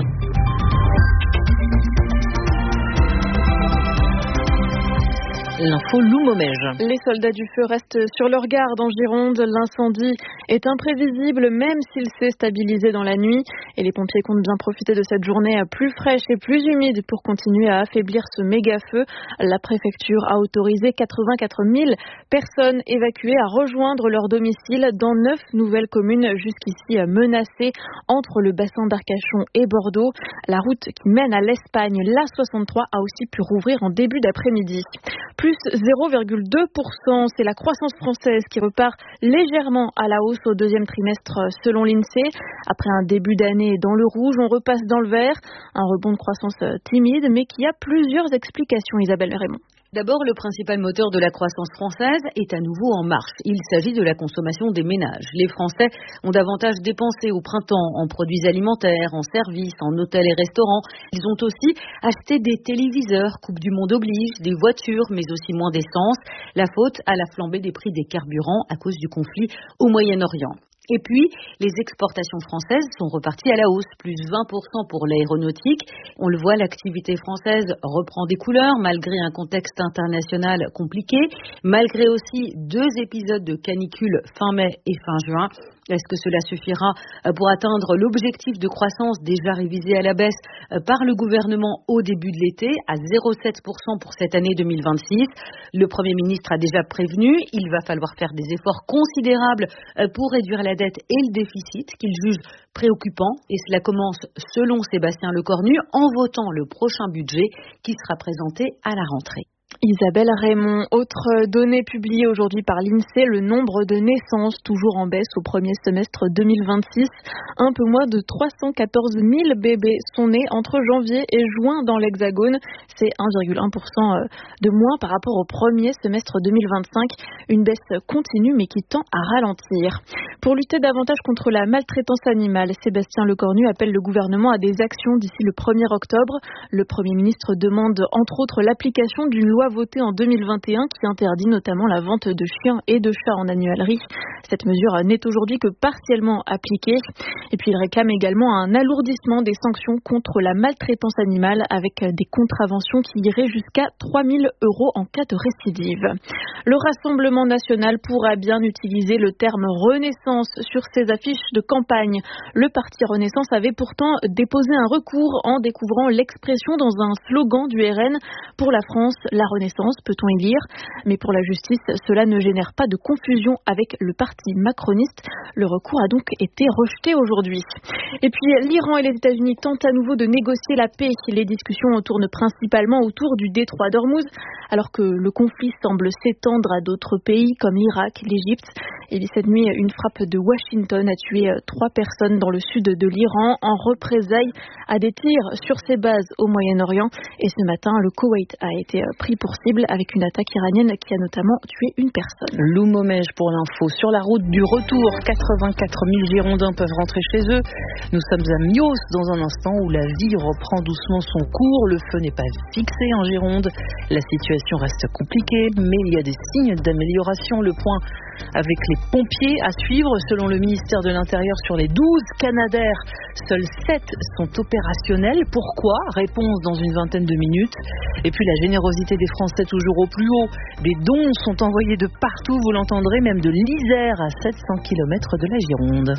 L'info Loumomège. Les soldats du feu restent sur leur garde en Gironde. L'incendie est imprévisible même s'il s'est stabilisé dans la nuit. Et les pompiers comptent bien profiter de cette journée plus fraîche et plus humide pour continuer à affaiblir ce méga-feu. La préfecture a autorisé quatre-vingt-quatre mille personnes évacuées à rejoindre leur domicile dans neuf nouvelles communes jusqu'ici menacées entre le bassin d'Arcachon et Bordeaux. La route qui mène à l'Espagne, l'A soixante-trois, a aussi pu rouvrir en début d'après-midi. Plus zéro virgule deux pour cent, c'est la croissance française qui repart légèrement à la hausse au deuxième trimestre selon l'INSEE. Après un début d'année dans le rouge, on repasse dans le vert. Un rebond de croissance timide, mais qui a plusieurs explications, Isabelle Raymond. D'abord, le principal moteur de la croissance française est à nouveau en marche. Il s'agit de la consommation des ménages. Les Français ont davantage dépensé au printemps en produits alimentaires, en services, en hôtels et restaurants. Ils ont aussi acheté des téléviseurs, Coupe du Monde oblige, des voitures, mais aussi moins d'essence. La faute à la flambée des prix des carburants à cause du conflit au Moyen-Orient. Et puis, les exportations françaises sont reparties à la hausse, plus vingt pour cent pour l'aéronautique. On le voit, l'activité française reprend des couleurs malgré un contexte international compliqué, malgré aussi deux épisodes de canicule fin mai et fin juin. Est-ce que cela suffira pour atteindre l'objectif de croissance déjà révisé à la baisse par le gouvernement au début de l'été à zéro virgule sept pour cent pour cette année deux mille vingt-six? Le Premier ministre a déjà prévenu, il va falloir faire des efforts considérables pour réduire la dette et le déficit qu'il juge préoccupant. Et cela commence, selon Sébastien Lecornu, en votant le prochain budget qui sera présenté à la rentrée. Isabelle Raymond, autre donnée publiée aujourd'hui par l'INSEE, le nombre de naissances toujours en baisse au premier semestre deux mille vingt-six. Un peu moins de trois cent quatorze mille bébés sont nés entre janvier et juin dans l'Hexagone. C'est un virgule un pour cent de moins par rapport au premier semestre deux mille vingt-cinq. Une baisse continue mais qui tend à ralentir. Pour lutter davantage contre la maltraitance animale, Sébastien Lecornu appelle le gouvernement à des actions d'ici le premier octobre. Le Premier ministre demande entre autres l'application d'une loi votée en deux mille vingt et un qui interdit notamment la vente de chiens et de chats en annualerie. Cette mesure n'est aujourd'hui que partiellement appliquée. Et puis il réclame également un alourdissement des sanctions contre la maltraitance animale avec des contraventions qui iraient jusqu'à trois mille euros en cas de récidive. Le Rassemblement national pourra bien utiliser le terme Renaissance sur ses affiches de campagne. Le parti Renaissance avait pourtant déposé un recours en découvrant l'expression dans un slogan du R N pour la France, la Renaissance, peut-on y lire. Mais pour la justice, cela ne génère pas de confusion avec le parti macroniste. Le recours a donc été rejeté aujourd'hui. Et puis l'Iran et les États-Unis tentent à nouveau de négocier la paix. Les discussions tournent principalement autour du détroit d'Ormuz, alors que le conflit semble s'étendre à d'autres pays comme l'Irak, l'Égypte. Et cette nuit, une frappe de Washington a tué trois personnes dans le sud de l'Iran en représailles à des tirs sur ses bases au Moyen-Orient. Et ce matin, le Koweït a été pris pour cible avec une attaque iranienne qui a notamment tué une personne. Loumomège pour l'info. Sur la route du retour, quatre-vingt-quatre mille Girondins peuvent rentrer chez eux. Nous sommes à Mios dans un instant où la vie reprend doucement son cours. Le feu n'est pas fixé en Gironde. La situation reste compliquée, mais il y a des signes d'amélioration. Le point avec les pompiers à suivre. Selon le ministère de l'Intérieur, sur les douze Canadair, seuls sept sont opérationnels. Pourquoi? Réponse dans une vingtaine de minutes. Et puis la générosité des Français toujours au plus haut. Des dons sont envoyés de partout, vous l'entendrez, même de l'Isère à sept cents kilomètres de la Gironde.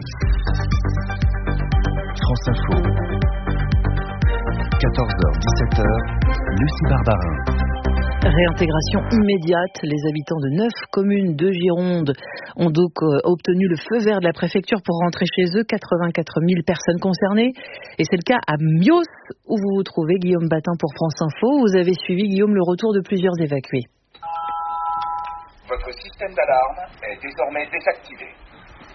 France Info. quatorze heures dix-sept heures, Lucie Barbarin. Réintégration immédiate. Les habitants de neuf communes de Gironde ont donc obtenu le feu vert de la préfecture pour rentrer chez eux. quatre-vingt-quatre mille personnes concernées. Et c'est le cas à Mios, où vous vous trouvez, Guillaume Batin pour France Info. Vous avez suivi, Guillaume, le retour de plusieurs évacués. Votre système d'alarme est désormais désactivé.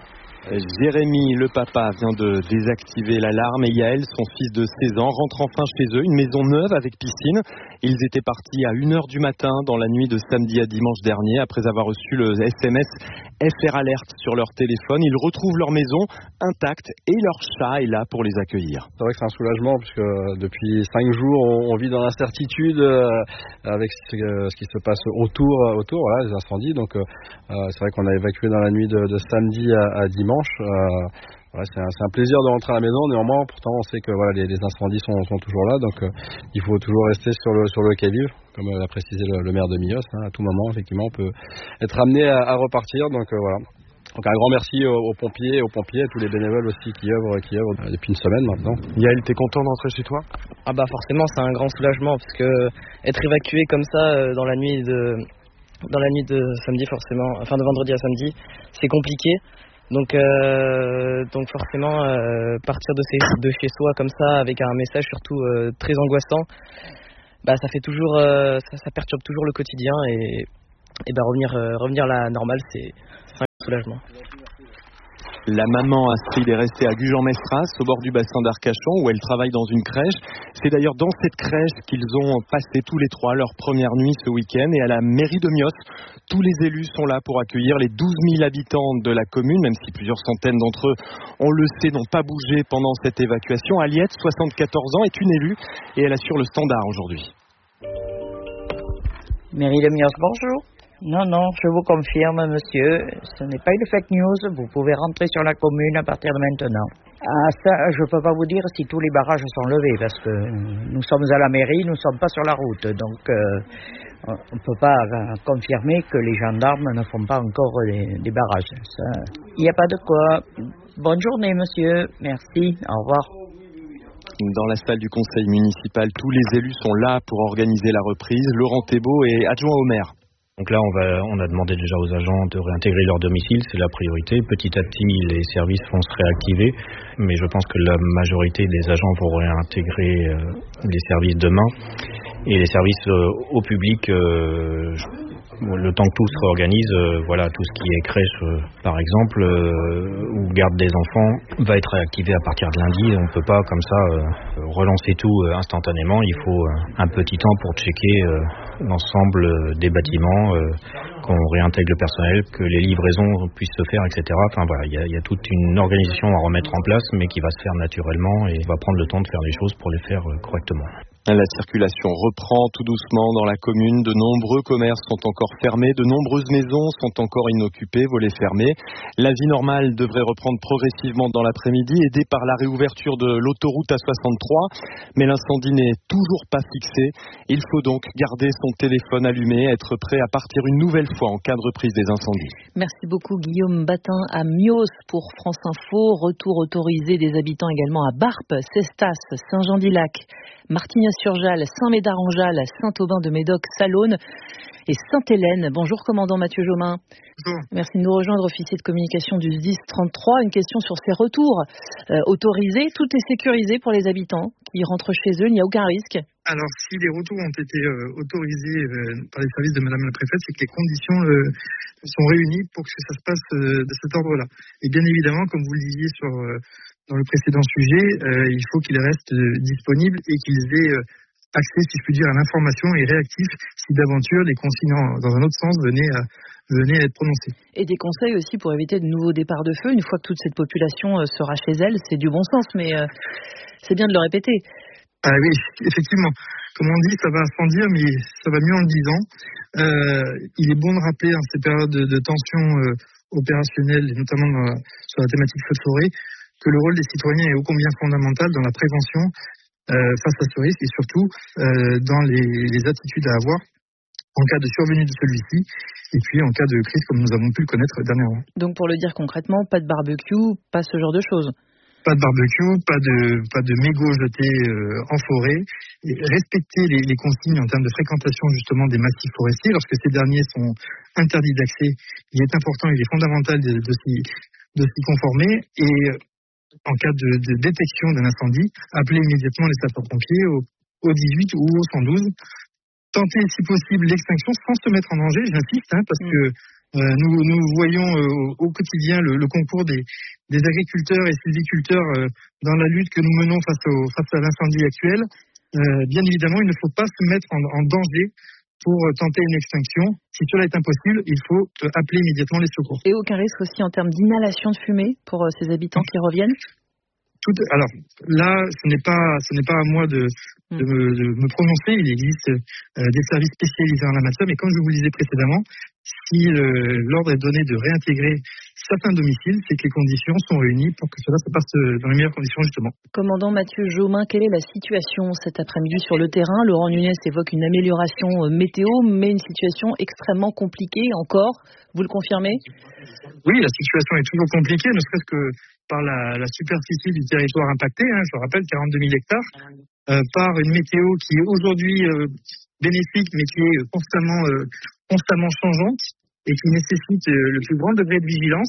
Jérémy, le papa, vient de désactiver l'alarme et Yaël, son fils de seize ans, rentre enfin chez eux, une maison neuve avec piscine. Ils étaient partis à une heure du matin dans la nuit de samedi à dimanche dernier après avoir reçu le S M S F R Alert sur leur téléphone. Ils retrouvent leur maison intacte et leur chat est là pour les accueillir. C'est vrai que c'est un soulagement puisque depuis cinq jours on vit dans l'incertitude avec ce qui se passe autour, autour voilà, les incendies. Donc c'est vrai qu'on a évacué dans la nuit de, de samedi à, à dimanche. Euh, voilà, c'est, un, c'est un plaisir de rentrer à la maison. Néanmoins, pourtant, on sait que voilà, les, les incendies sont, sont toujours là, donc euh, il faut toujours rester sur le sur le qui-vive, comme l'a précisé le, le maire de Millos. Hein, à tout moment, effectivement, on peut être amené à, à repartir. Donc euh, voilà. Donc un grand merci aux, aux pompiers, aux pompiers, à tous les bénévoles aussi qui œuvrent, qui œuvrent depuis une semaine maintenant. Yaël, t'es content d'entrer chez toi ? Ah bah forcément, c'est un grand soulagement parce que être évacué comme ça dans la nuit de dans la nuit de samedi, forcément, enfin de vendredi à samedi, c'est compliqué. Donc, euh, donc forcément, euh, partir de, ces, de chez soi comme ça, avec un message surtout euh, très angoissant, bah ça fait toujours, euh, ça, ça perturbe toujours le quotidien et, et bah revenir, euh, revenir à la normale, c'est, c'est un soulagement. La maman Astrid est restée à Gujan-Mestras, au bord du bassin d'Arcachon, où elle travaille dans une crèche. C'est d'ailleurs dans cette crèche qu'ils ont passé tous les trois leur première nuit ce week-end. Et à la mairie de Millos, tous les élus sont là pour accueillir les douze mille habitants de la commune, même si plusieurs centaines d'entre eux, on le sait, n'ont pas bougé pendant cette évacuation. Aliette, soixante-quatorze ans, est une élue et elle assure le standard aujourd'hui. Mairie de Millos, bonjour. Non, non, je vous confirme, monsieur, ce n'est pas une fake news, vous pouvez rentrer sur la commune à partir de maintenant. Ah, ça, je ne peux pas vous dire si tous les barrages sont levés, parce que nous sommes à la mairie, nous ne sommes pas sur la route, donc euh, on ne peut pas euh, confirmer que les gendarmes ne font pas encore des, des barrages. Il n'y a pas de quoi. Bonne journée, monsieur, merci, au revoir. Dans la salle du conseil municipal, tous les élus sont là pour organiser la reprise. Laurent Thébault est adjoint au maire. Donc là, on, va, on a demandé déjà aux agents de réintégrer leur domicile, c'est la priorité. Petit à petit, les services vont se réactiver, mais je pense que la majorité des agents vont réintégrer euh, les services demain. Et les services euh, au public, euh, le temps que tout se réorganise, euh, voilà, tout ce qui est crèche, euh, par exemple, euh, ou garde des enfants, va être réactivé à partir de lundi. On ne peut pas comme ça euh, relancer tout euh, instantanément. Il faut euh, un petit temps pour checker euh, l'ensemble des bâtiments, euh, qu'on réintègre le personnel, que les livraisons puissent se faire, et cetera. Enfin voilà, il y a, y a toute une organisation à remettre en place, mais qui va se faire naturellement et va prendre le temps de faire les choses pour les faire euh, correctement. La circulation reprend tout doucement dans la commune. De nombreux commerces sont encore fermés, de nombreuses maisons sont encore inoccupées, volets fermés. La vie normale devrait reprendre progressivement dans l'après-midi, aidée par la réouverture de l'autoroute A soixante-trois. Mais l'incendie n'est toujours pas fixé. Il faut donc garder son téléphone allumé, être prêt à partir une nouvelle fois en cas de reprise des incendies. Merci beaucoup Guillaume Batin à Millos pour France Info. Retour autorisé des habitants également à Barpes, Cestas, Saint-Jean-d'Ilac, Martignas-sur-Jalles, Saint-Médard-en-Jalles, Saint-Aubin-de-Médoc, Salonne et Sainte-Hélène. Bonjour commandant Mathieu Jomain. Bonjour. Merci de nous rejoindre, officier de communication du S D I S trente-trois. Une question sur ces retours euh, autorisés. Tout est sécurisé pour les habitants qui rentrent chez eux, il n'y a aucun risque. Alors si les retours ont été euh, autorisés euh, par les services de Madame la Préfète, c'est que les conditions euh, sont réunies pour que ça se passe euh, de cet ordre-là. Et bien évidemment, comme vous le disiez sur... Euh, dans le précédent sujet, euh, il faut qu'ils restent euh, disponibles et qu'ils aient euh, accès, si je puis dire, à l'information et réactifs si d'aventure des consignes dans un autre sens venaient à, venaient à être prononcées. Et des conseils aussi pour éviter de nouveaux départs de feu. Une fois que toute cette population euh, sera chez elle, c'est du bon sens, mais euh, c'est bien de le répéter. Ah oui, effectivement. Comme on dit, ça va sans dire, mais ça va mieux en le disant. Euh, il est bon de rappeler en ces périodes de, de tension euh, opérationnelle, et notamment dans la, sur la thématique feu de forêt, que le rôle des citoyens est ô combien fondamental dans la prévention euh, face à ce risque et surtout euh, dans les, les attitudes à avoir en cas de survenue de celui-ci et puis en cas de crise comme nous avons pu le connaître dernièrement. Donc pour le dire concrètement, pas de barbecue, pas ce genre de choses. Pas de barbecue, pas de pas de mégots jetés euh, en forêt. Et respecter les, les consignes en termes de fréquentation justement des massifs forestiers lorsque ces derniers sont interdits d'accès. Il est important, il est fondamental de, de s'y de s'y conformer et en cas de, de détection d'un incendie, appelez immédiatement les sapeurs-pompiers au, au dix-huit ou au cent douze. Tenter si possible l'extinction sans se mettre en danger, j'insiste, hein, parce que Euh, nous, nous voyons euh, au quotidien le, le concours des, des agriculteurs et sylviculteurs euh, dans la lutte que nous menons face, au, face à l'incendie actuel. Euh, bien évidemment, il ne faut pas se mettre en, en danger pour tenter une extinction. Si cela est impossible, il faut appeler immédiatement les secours. Et aucun risque aussi en termes d'inhalation de fumée pour euh, ces habitants qui reviennent? Tout, alors là, ce n'est pas, ce n'est pas à moi de, de, me, de me prononcer. Il existe euh, des services spécialisés en la matière, mais comme je vous le disais précédemment, si euh, l'ordre est donné de réintégrer certains domiciles, c'est que les conditions sont réunies pour que cela se passe dans les meilleures conditions justement. Commandant Mathieu Jaumin, quelle est la situation cet après-midi sur le terrain? Laurent Nunez évoque une amélioration météo, mais une situation extrêmement compliquée encore. Vous le confirmez? Oui, la situation est toujours compliquée, ne serait-ce que par la, la superficie du territoire impacté, hein, je rappelle quarante-deux mille hectares, euh, par une météo qui est aujourd'hui euh, bénéfique, mais qui est constamment, euh, constamment changeante et qui nécessite euh, le plus grand degré de vigilance,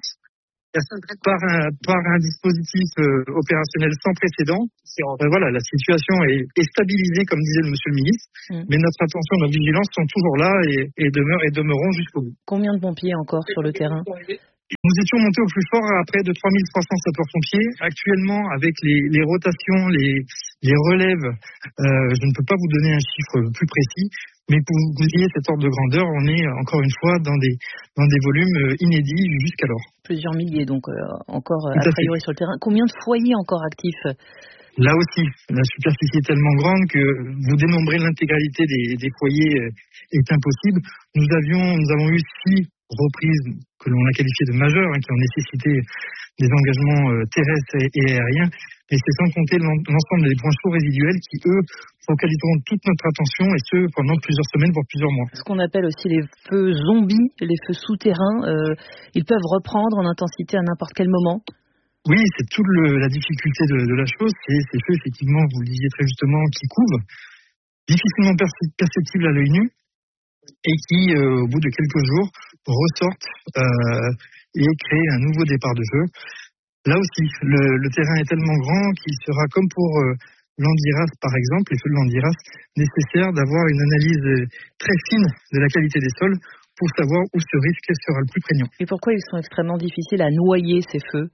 par un, par un dispositif euh, opérationnel sans précédent. Euh, voilà, la situation est, est stabilisée, comme disait le monsieur le ministre, mmh. mais notre attention et notre vigilance sont toujours là et, et demeurent et demeureront jusqu'au bout. Combien de pompiers encore sur le terrain? Nous étions montés au plus fort à près de trois mille trois cents sapeurs-pompiers. Actuellement, avec les, les rotations, les, les relèves, euh, je ne peux pas vous donner un chiffre plus précis, mais pour vous ayez cet ordre de grandeur, on est encore une fois dans des, dans des volumes inédits jusqu'alors. Plusieurs milliers, donc euh, encore euh, a priori sur le terrain. Combien de foyers encore actifs? Là aussi, la superficie est tellement grande que vous dénombrer l'intégralité des, des foyers est impossible. Nous avions, nous avons eu six reprises que l'on a qualifiées de majeures, hein, qui ont nécessité des engagements euh, terrestres et, et aériens, et c'est sans compter l'ensemble des points chauds résiduels qui, eux, focaliseront toute notre attention, et ce, pendant plusieurs semaines, voire plusieurs mois. Ce qu'on appelle aussi les feux zombies, les feux souterrains, euh, ils peuvent reprendre en intensité à n'importe quel moment? Oui, c'est toute le, la difficulté de, de la chose, c'est ces feux, effectivement, vous le disiez très justement, qui couvent, difficilement perceptibles à l'œil nu, et qui, euh, au bout de quelques jours, ressortent euh, et créent un nouveau départ de feu. Là aussi, le, le terrain est tellement grand qu'il sera, comme pour euh, l'Andiras par exemple, les feux de l'Andiras, nécessaire d'avoir une analyse très fine de la qualité des sols pour savoir où ce risque sera le plus prégnant. Et pourquoi ils sont extrêmement difficiles à noyer, ces feux?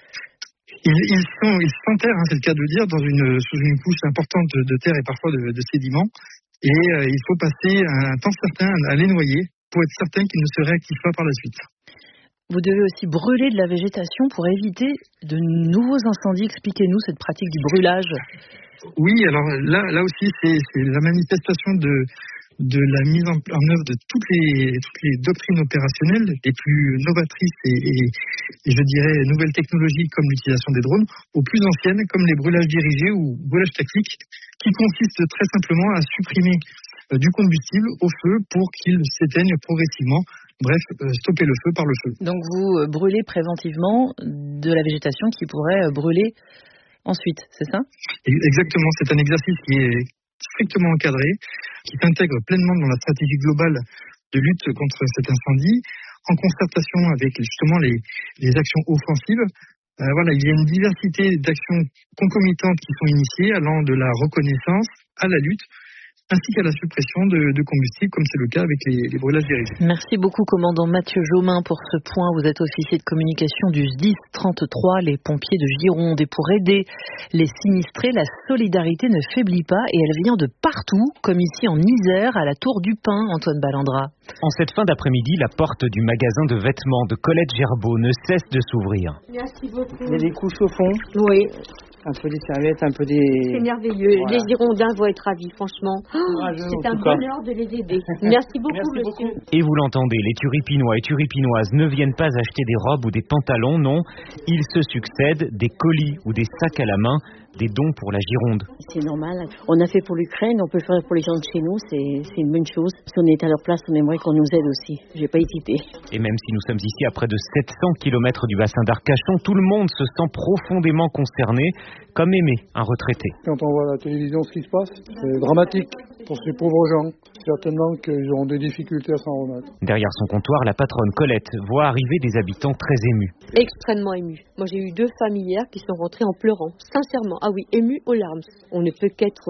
Ils, ils sont ils s'enterrent, hein, c'est le cas de dire, dans une, sous une couche importante de, de terre et parfois de, de sédiments. Et euh, il faut passer un temps certain à les noyer pour être certain qu'ils ne se réactivent pas par la suite. Vous devez aussi brûler de la végétation pour éviter de nouveaux incendies. Expliquez-nous cette pratique du brûlage. Oui, alors là, là aussi, c'est, c'est la manifestation de, de la mise en, en œuvre de toutes les, toutes les doctrines opérationnelles les plus novatrices et, et, et je dirais nouvelles technologies comme l'utilisation des drones, aux plus anciennes comme les brûlages dirigés ou brûlages tactiques, qui consistent très simplement à supprimer euh, du combustible au feu pour qu'il s'éteigne progressivement. Bref, euh, stopper le feu par le feu. Donc vous euh, brûlez préventivement de la végétation qui pourrait euh, brûler ensuite, c'est ça? Exactement, c'est un exercice qui est strictement encadré, qui s'intègre pleinement dans la stratégie globale de lutte contre cet incendie, en concertation avec justement les, les actions offensives. Euh, voilà, il y a une diversité d'actions concomitantes qui sont initiées, allant de la reconnaissance à la lutte, ainsi qu'à la suppression de, de combustible, comme c'est le cas avec les, les brûlages dirigés. Merci beaucoup, commandant Mathieu Jaumin, pour ce point. Vous êtes officier de communication du S D I S trente-trois, les pompiers de Gironde. Et pour aider les sinistrés, la solidarité ne faiblit pas et elle vient de partout, comme ici en Isère, à la Tour du Pin, Antoine Ballandra. En cette fin d'après-midi, la porte du magasin de vêtements de Colette Gerbeau ne cesse de s'ouvrir. Merci beaucoup. Il y a des couches au fond. Oui. Un peu des serviettes, un peu des... C'est merveilleux. Voilà. Les Girondins vont être ravis, franchement. Oh, c'est un bonheur de les aider. Merci beaucoup, Merci monsieur. Beaucoup. Et vous l'entendez, les turipinois et turipinoises ne viennent pas acheter des robes ou des pantalons, non. Ils se succèdent des colis ou des sacs à la main, des dons pour la Gironde. C'est normal. On a fait pour l'Ukraine, on peut faire pour les gens de chez nous, c'est, c'est une bonne chose. Si on est à leur place, on aimerait qu'on nous aide aussi. J'ai pas hésité. Et même si nous sommes ici à près de sept cents kilomètres du bassin d'Arcachon, tout le monde se sent profondément concerné, comme Aimé, un retraité. Quand on voit à la télévision ce qui se passe, c'est dramatique pour ces pauvres gens. Certainement qu'ils auront des difficultés à s'en remettre. Derrière son comptoir, la patronne Colette voit arriver des habitants très émus. Extrêmement émus. Moi, j'ai eu deux familles hier qui sont rentrées en pleurant, sincèrement. Ah oui, émus aux larmes. On ne peut qu'être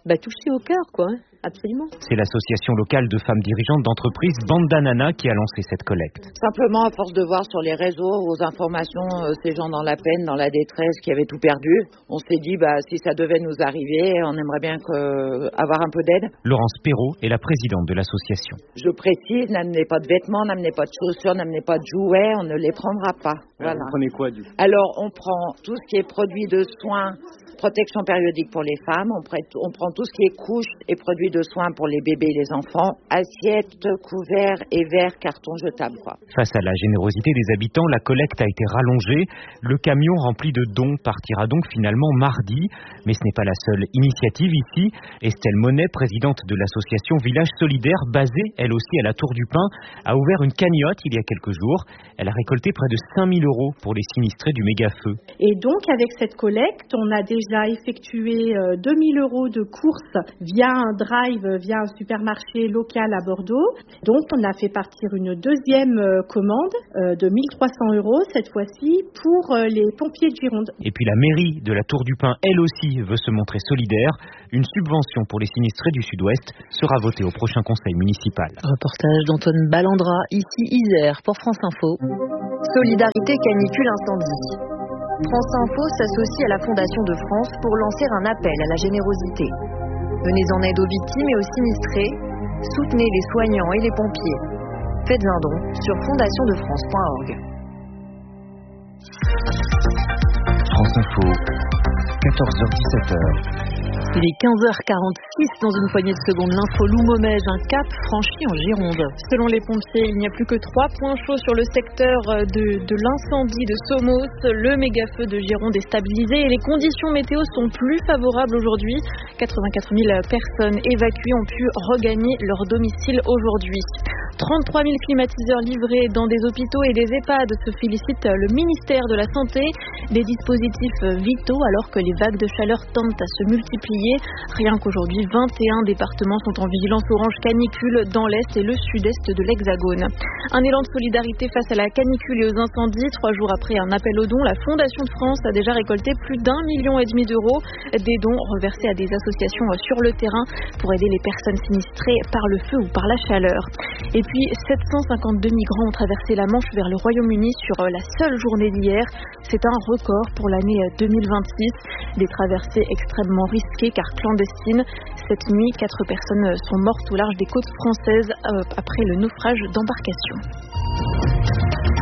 bah, touché au cœur, quoi. Hein. Absolument. C'est l'association locale de femmes dirigeantes d'entreprises Bandanana qui a lancé cette collecte. Simplement, à force de voir sur les réseaux, aux informations, euh, ces gens dans la peine, dans la détresse, qui avaient tout perdu, on s'est dit, bah, si ça devait nous arriver, on aimerait bien que, euh, avoir un peu d'aide. Laurence Perrault est la présidente de l'association. Je précise, n'amenez pas de vêtements, n'amenez pas de chaussures, n'amenez pas de jouets, on ne les prendra pas. Voilà. Vous prenez quoi du coup? Alors, on prend tout ce qui est produits de soins, protection périodique pour les femmes, on, prête, on prend tout ce qui est couches et produits de soins pour les bébés et les enfants, assiettes, couverts et verres, cartons jetables, quoi. Face à la générosité des habitants, la collecte a été rallongée. Le camion rempli de dons partira donc finalement mardi. Mais ce n'est pas la seule initiative ici. Estelle Monet, présidente de l'association Village Solidaire, basée elle aussi à la Tour du Pin, a ouvert une cagnotte il y a quelques jours. Elle a récolté près de cinq mille euros pour les sinistrés du méga-feu. Et donc avec cette collecte, on a déjà effectué deux mille euros de courses via un drive, via un supermarché local à Bordeaux. Donc on a fait partir une deuxième commande de mille trois cents euros cette fois-ci pour les pompiers de Gironde. Et puis la mairie de la Tour du Pin, elle aussi, veut se montrer solidaire. Une subvention pour les sinistrés du Sud-Ouest sera votée au prochain conseil municipal. Reportage d'Antoine Ballandra, ici Isère, pour France Info. Solidarité canicule incendie. France Info s'associe à la Fondation de France pour lancer un appel à la générosité. Venez en aide aux victimes et aux sinistrés. Soutenez les soignants et les pompiers. Faites un don sur fondation de france point org. France Info, quatorze heures dix-sept heures. Il est quinze heures quarante-six dans une poignée de secondes. L'info Loumomège, un cap franchi en Gironde. Selon les pompiers, il n'y a plus que trois points chauds sur le secteur de, de l'incendie de Somos. Le méga-feu de Gironde est stabilisé et les conditions météo sont plus favorables aujourd'hui. quatre-vingt-quatre mille personnes évacuées ont pu regagner leur domicile aujourd'hui. trente-trois mille climatiseurs livrés dans des hôpitaux et des EHPAD, se félicite le ministère de la Santé. Des dispositifs vitaux alors que les vagues de chaleur tendent à se multiplier. Rien qu'aujourd'hui, vingt et un départements sont en vigilance orange canicule dans l'Est et le Sud-Est de l'Hexagone. Un élan de solidarité face à la canicule et aux incendies. Trois jours après un appel aux dons, la Fondation de France a déjà récolté plus d'un million et demi d'euros. Des dons reversés à des associations sur le terrain pour aider les personnes sinistrées par le feu ou par la chaleur. Et puis, sept cent cinquante-deux migrants ont traversé la Manche vers le Royaume-Uni sur la seule journée d'hier. C'est un record pour l'année deux mille vingt-six. Des traversées extrêmement risquées car clandestines. Cette nuit, quatre personnes sont mortes au large des côtes françaises après le naufrage d'embarcation.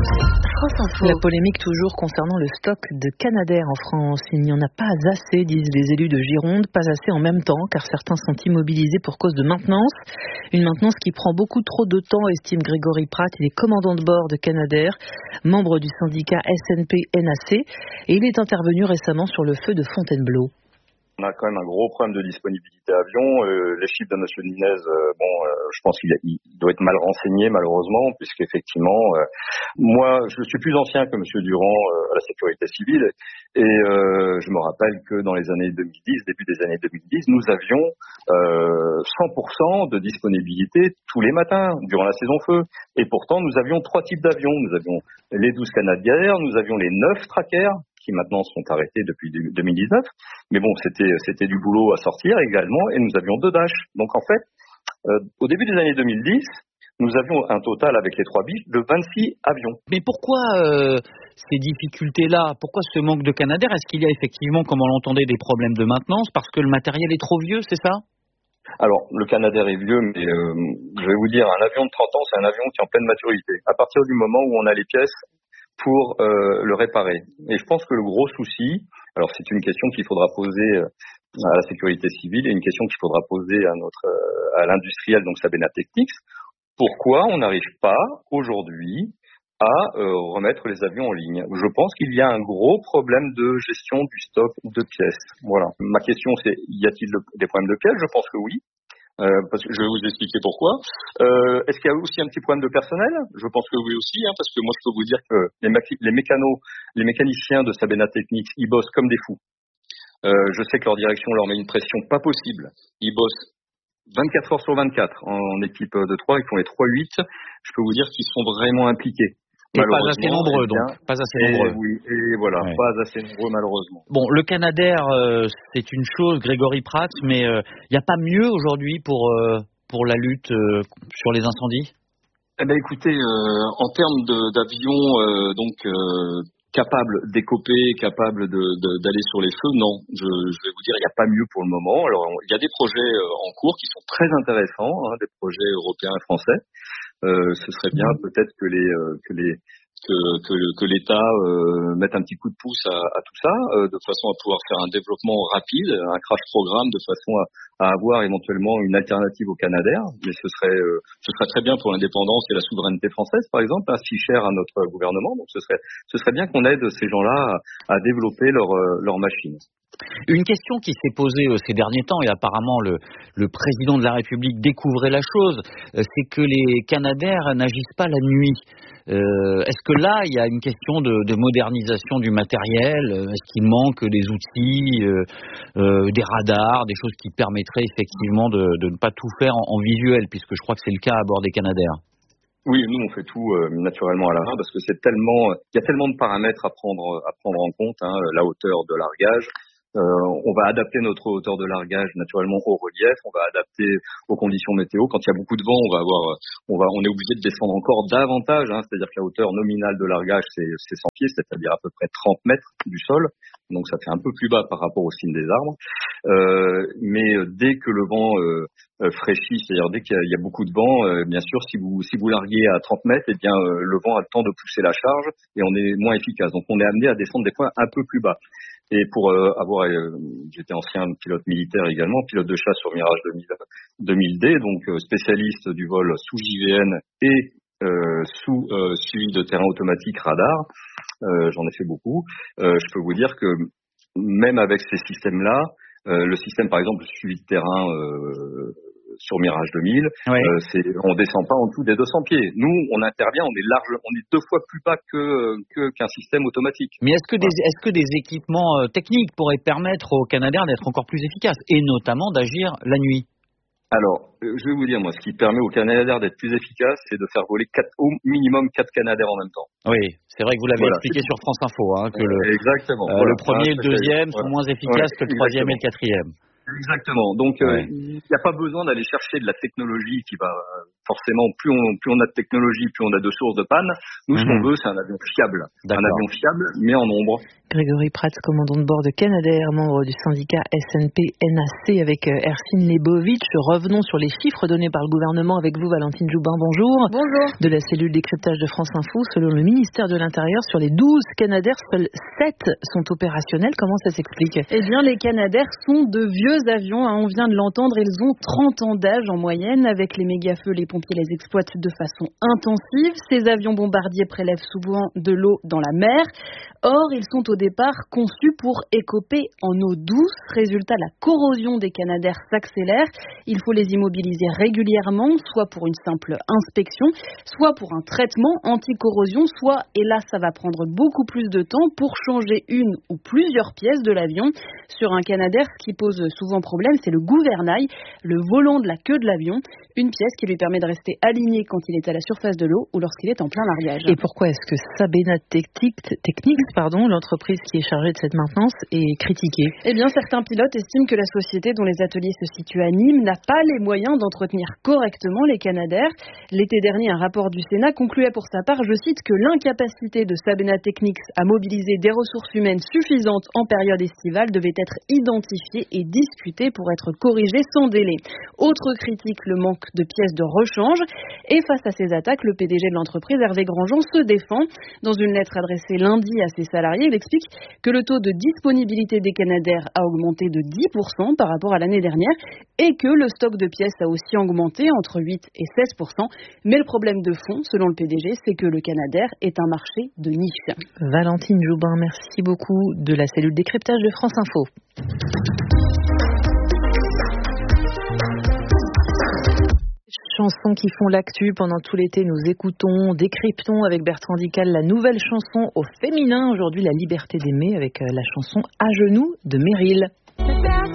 La polémique toujours concernant le stock de Canadair en France. Il n'y en a pas assez, disent les élus de Gironde, pas assez en même temps, car certains sont immobilisés pour cause de maintenance. Une maintenance qui prend beaucoup trop de temps, estime Grégory Pratt, il est commandant de bord de Canadair, membre du syndicat S N P N A C, et il est intervenu récemment sur le feu de Fontainebleau. On a quand même un gros problème de disponibilité avion. Euh, les chiffres de M. Nunez, euh, bon, euh, je pense qu'il a, il doit être mal renseigné malheureusement, puisqu'effectivement, euh, moi, je suis plus ancien que M. Durand euh, à la sécurité civile, et euh, je me rappelle que dans les années deux mille dix, début des années deux mille dix, nous avions euh, cent pour cent de disponibilité tous les matins durant la saison feu. Et pourtant, nous avions trois types d'avions. Nous avions les douze Canadair, nous avions les neuf Tracker, qui maintenant sont arrêtés depuis deux mille dix-neuf. Mais bon, c'était c'était du boulot à sortir également, et nous avions deux Dash. Donc en fait, euh, au début des années deux mille dix, nous avions un total avec les trois biches de vingt-six avions. Mais pourquoi euh, ces difficultés-là? Pourquoi ce manque de Canadair? Est-ce qu'il y a effectivement, comme on l'entendait, des problèmes de maintenance parce que le matériel est trop vieux, c'est ça? Alors, le Canadair est vieux, mais euh, je vais vous dire, un avion de trente ans, c'est un avion qui est en pleine maturité. À partir du moment où on a les pièces pour euh, le réparer. Et je pense que le gros souci, alors c'est une question qu'il faudra poser à la sécurité civile et une question qu'il faudra poser à notre à l'industriel, donc Sabena Technics, pourquoi on n'arrive pas aujourd'hui à euh, remettre les avions en ligne? Je pense qu'il y a un gros problème de gestion du stock de pièces. Voilà. Ma question c'est, y a-t-il des problèmes de pièces? Je pense que oui. Euh, parce que je vais vous expliquer pourquoi. Euh, est-ce qu'il y a aussi un petit problème de personnel? Je pense que oui aussi, hein, parce que moi je peux vous dire que les, mé- les mécanos, les mécaniciens de Sabena Technics, ils bossent comme des fous. Euh, je sais que leur direction leur met une pression pas possible. Ils bossent vingt-quatre heures sur vingt-quatre en équipe de trois, ils font les trois huit. Je peux vous dire qu'ils sont vraiment impliqués. Et pas assez nombreux, donc. Bien, pas assez et nombreux. Oui, et voilà, ouais. Pas assez nombreux, malheureusement. Bon, le Canadair, euh, c'est une chose, Grégory Prats, mais il euh, n'y a pas mieux aujourd'hui pour, euh, pour la lutte euh, sur les incendies? Eh ben, écoutez, euh, en termes d'avions, euh, donc, euh, capables d'écoper, capables de, de, d'aller sur les feux, non. Je, je vais vous dire, il n'y a pas mieux pour le moment. Alors, il y a des projets euh, en cours qui sont très intéressants, hein, des projets européens et français. Euh, ce serait bien peut-être que les euh, que les que que, que l'État euh, mette un petit coup de pouce à, à tout ça, euh, de façon à pouvoir faire un développement rapide, un crash programme, de façon à, à avoir éventuellement une alternative au Canadair. Mais ce serait euh, ce serait très bien pour l'indépendance et la souveraineté française, par exemple, hein, si cher à notre gouvernement. Donc ce serait ce serait bien qu'on aide ces gens-là à, à développer leur euh, leur machine. Une question qui s'est posée euh, ces derniers temps, et apparemment le, le président de la République découvrait la chose, euh, c'est que les Canadair n'agissent pas la nuit. Euh, est-ce que là, il y a une question de, de modernisation du matériel? Est-ce qu'il manque des outils, euh, euh, des radars, des choses qui permettraient effectivement de, de ne pas tout faire en, en visuel, puisque je crois que c'est le cas à bord des Canadair? Oui, nous on fait tout euh, naturellement à la main parce que c'est tellement, il y a tellement de paramètres à prendre à prendre en compte, hein, la hauteur de largage. Euh, on va adapter notre hauteur de largage naturellement au relief, on va adapter aux conditions météo. Quand il y a beaucoup de vent, on va avoir, on va, on est obligé de descendre encore davantage, hein, c'est-à-dire que la hauteur nominale de largage c'est, c'est cent pieds, c'est-à-dire à peu près trente mètres du sol. Donc ça fait un peu plus bas par rapport aux cimes des arbres. Euh, mais dès que le vent euh, fraîchit, c'est-à-dire dès qu'il y a, il y a beaucoup de vent, euh, bien sûr, si vous si vous larguez à trente mètres, eh bien euh, le vent a le temps de pousser la charge et on est moins efficace. Donc on est amené à descendre des points un peu plus bas. Et pour euh, avoir, euh, j'étais ancien pilote militaire également, pilote de chasse sur Mirage deux mille D, donc euh, spécialiste du vol sous J V N et euh, sous euh, suivi de terrain automatique radar. Euh, j'en ai fait beaucoup. Euh, je peux vous dire que même avec ces systèmes-là, euh, le système par exemple de suivi de terrain euh, sur Mirage deux mille, ouais. euh, c'est, on descend pas en dessous des deux cents pieds. Nous, on intervient, on est large, on est deux fois plus bas que, que qu'un système automatique. Mais est-ce que des, ouais. est-ce que des équipements euh, techniques pourraient permettre aux Canadair d'être encore plus efficaces et notamment d'agir la nuit? Alors, euh, je vais vous dire, moi, ce qui permet aux Canadair d'être plus efficaces, c'est de faire voler quatre, au minimum quatre Canadair en même temps. Oui, c'est vrai que vous l'avez voilà. expliqué sur France Info, hein, que le, Exactement. Euh, voilà. le premier et le deuxième voilà. sont moins efficaces ouais, que le troisième et le quatrième. Exactement. Donc, ouais. euh, il n'y a pas besoin d'aller chercher de la technologie qui va euh, forcément, plus on, plus on a de technologie, plus on a de sources de panne. Nous, mm-hmm. ce qu'on veut, c'est un avion fiable. D'accord. Un avion fiable, mais en nombre. Grégory Prats, commandant de bord de Canadair, membre du syndicat S N P N A C avec Ercine Lebovitch. Revenons sur les chiffres donnés par le gouvernement avec vous, Valentine Joubin. Bonjour. Bonjour. De la cellule décryptage de France Info, selon le ministère de l'Intérieur, sur les douze Canadair, seuls sept sont opérationnels. Comment ça s'explique? Eh bien, les Canadair sont de vieux avions. Hein, on vient de l'entendre, ils ont trente ans d'âge en moyenne. Avec les méga-feux, les pompiers les exploitent de façon intensive. Ces avions bombardiers prélèvent souvent de l'eau dans la mer. Or, ils sont au départ conçus pour écoper en eau douce. Résultat, la corrosion des Canadair s'accélère. Il faut les immobiliser régulièrement, soit pour une simple inspection, soit pour un traitement anti-corrosion, soit, et là ça va prendre beaucoup plus de temps, pour changer une ou plusieurs pièces de l'avion. Sur un Canadair, ce qui pose souvent problème, c'est le gouvernail, le volant de la queue de l'avion, une pièce qui lui permet de rester aligné quand il est à la surface de l'eau ou lorsqu'il est en plein largage. Et pourquoi est-ce que Sabena Technics, pardon, l'entreprise qui est chargée de cette maintenance, est critiquée? Eh bien, certains pilotes estiment que la société dont les ateliers se situent à Nîmes n'a pas les moyens d'entretenir correctement les Canadair. L'été dernier, un rapport du Sénat concluait pour sa part, je cite, que l'incapacité de Sabena Technics à mobiliser des ressources humaines suffisantes en période estivale devait être identifiée et discutée pour être corrigée sans délai. Autre critique, le manque de pièces de rechange. Et face à ces attaques, le P D G de l'entreprise, Hervé Grandjean, se défend. Dans une lettre adressée lundi à ses salariés, il explique que le taux de disponibilité des Canadair a augmenté de dix pour cent par rapport à l'année dernière et que le stock de pièces a aussi augmenté entre huit et seize pour cent. Mais le problème de fond, selon le P D G, c'est que le Canadair est un marché de niche. Valentine Joubin, merci beaucoup, de la cellule décryptage de France Info. Chansons qui font l'actu pendant tout l'été, nous écoutons, décryptons avec Bertrand Dical la nouvelle chanson au féminin, aujourd'hui La liberté d'aimer, avec la chanson À genoux de Meryl.